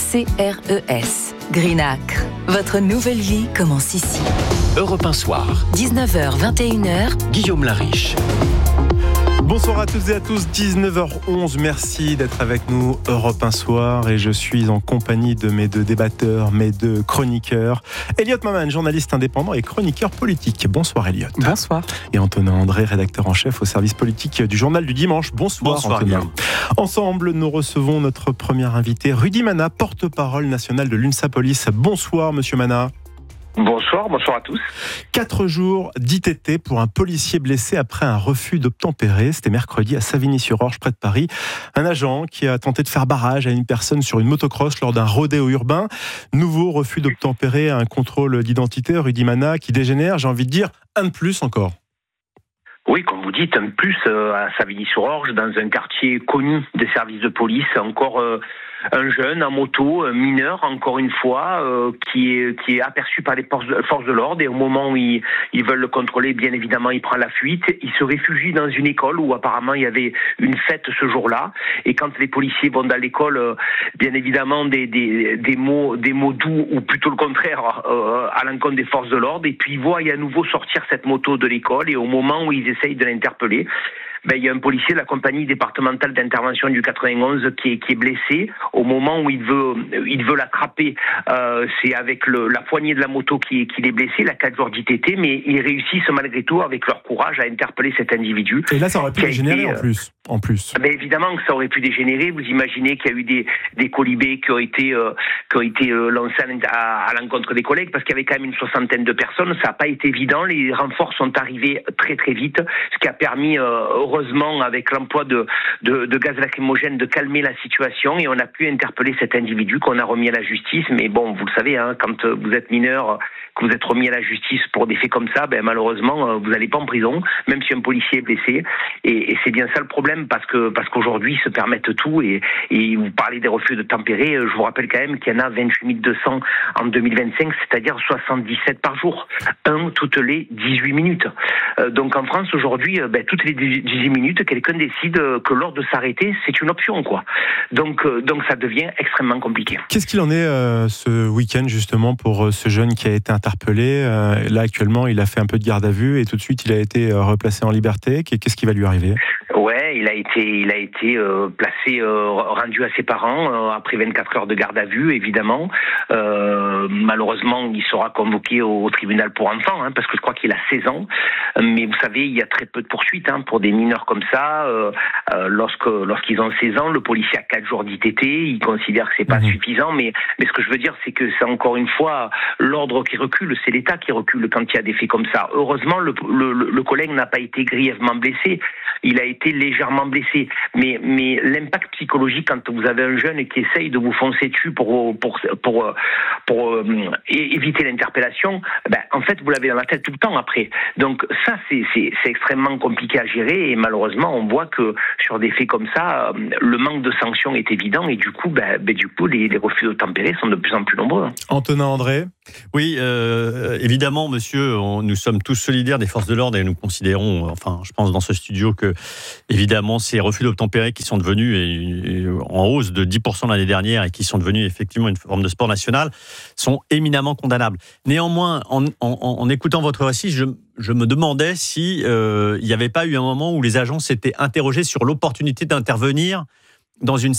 A-C-R-E-S. Greenacre, votre nouvelle vie commence ici. Europe 1 soir. 19h, 21h. Guillaume Lariche. Bonsoir à toutes et à tous, 19h11, merci d'être avec nous, Europe 1 soir, et je suis en compagnie de mes deux débatteurs, mes deux chroniqueurs. Elliot Maman, journaliste indépendant et chroniqueur politique. Bonsoir Elliot. Bonsoir. Et Antonin André, rédacteur en chef au service politique du Journal du Dimanche. Bonsoir Antonin. Ensemble, nous recevons notre premier invité, Rudy Mana, porte-parole national de l'UNSA Police. Bonsoir Monsieur Mana. Bonsoir à tous. 4 jours d'ITT pour un policier blessé après un refus d'obtempérer. C'était mercredi à Savigny-sur-Orge, près de Paris. Un agent qui a tenté de faire barrage à une personne sur une motocross lors d'un rodéo urbain. Nouveau refus d'obtempérer à un contrôle d'identité, Rudy Mana, qui dégénère, j'ai envie de dire, un de plus encore. Oui, comme vous dites, un de plus à Savigny-sur-Orge, dans un quartier connu des services de police, encore un jeune en moto, un mineur, encore une fois, qui est aperçu par les forces de l'ordre, et au moment où ils veulent le contrôler, bien évidemment, il prend la fuite. Il se réfugie dans une école où apparemment il y avait une fête ce jour-là, et quand les policiers vont dans l'école, bien évidemment, des mots doux, ou plutôt le contraire, à l'encontre des forces de l'ordre, et puis ils voient à nouveau sortir cette moto de l'école, et au moment où ils essayent de l'interpeller, il y a un policier de la compagnie départementale d'intervention du 91 qui est blessé. Au moment où il veut l'attraper, c'est avec la poignée de la moto qu'il est blessé. Il a 4 jours d'ITT, mais ils réussissent malgré tout, avec leur courage, à interpeller cet individu. Et là, ça aurait pu dégénérer en plus. Mais évidemment que ça aurait pu dégénérer. Vous imaginez qu'il y a eu des colibés qui ont été lancés à l'encontre des collègues, parce qu'il y avait quand même une 60aine de personnes. Ça n'a pas été évident. Les renforts sont arrivés très très vite, ce qui a permis heureusement, avec l'emploi de gaz lacrymogène, de calmer la situation et on a pu interpeller cet individu qu'on a remis à la justice. Mais bon, vous le savez, quand vous êtes mineur, que vous êtes remis à la justice pour des faits comme ça, malheureusement, vous n'allez pas en prison, même si un policier est blessé. Et c'est bien ça le problème, parce qu'aujourd'hui, ils se permettent tout. Et vous parlez des refus de tempérer. Je vous rappelle quand même qu'il y en a 28 200 en 2025, c'est-à-dire 77 par jour. Un toutes les 18 minutes. Donc en France, aujourd'hui, toutes les 18 minutes, quelqu'un décide que l'ordre de s'arrêter, c'est une option, quoi. Donc ça devient extrêmement compliqué. Qu'est-ce qu'il en est ce week-end, justement, pour ce jeune qui a été interpellé? Là, actuellement, il a fait un peu de garde à vue et tout de suite, il a été replacé en liberté. Qu'est-ce qui va lui arriver? Ouais, il a été placé, rendu à ses parents après 24 heures de garde à vue, évidemment. Malheureusement, il sera convoqué au tribunal pour enfants, parce que je crois qu'il a 16 ans. Mais vous savez, il y a très peu de poursuites pour des mineurs comme ça. Lorsqu'ils ont 16 ans, le policier a 4 jours d'ITT. Il considère que c'est pas suffisant. Mais ce que je veux dire, c'est que c'est encore une fois l'ordre qui recule, c'est l'État qui recule quand il y a des faits comme ça. Heureusement, le collègue n'a pas été grièvement blessé. Il a été légèrement blessé. Mais l'impact psychologique quand vous avez un jeune qui essaye de vous foncer dessus pour éviter l'interpellation, en fait, vous l'avez dans la tête tout le temps après. Donc ça, c'est extrêmement compliqué à gérer et malheureusement, on voit que sur des faits comme ça, le manque de sanctions est évident et du coup, les refus de tempérer sont de plus en plus nombreux. Antonin André. Oui, évidemment, monsieur, nous sommes tous solidaires des forces de l'ordre et nous considérons, je pense dans ce studio que, évidemment, ces refus d'obtempérer qui sont devenus en hausse de 10% l'année dernière et qui sont devenus effectivement une forme de sport national sont éminemment condamnables. Néanmoins, en écoutant votre récit, je me demandais si il n'y avait pas eu un moment où les agents s'étaient interrogés sur l'opportunité d'intervenir dans une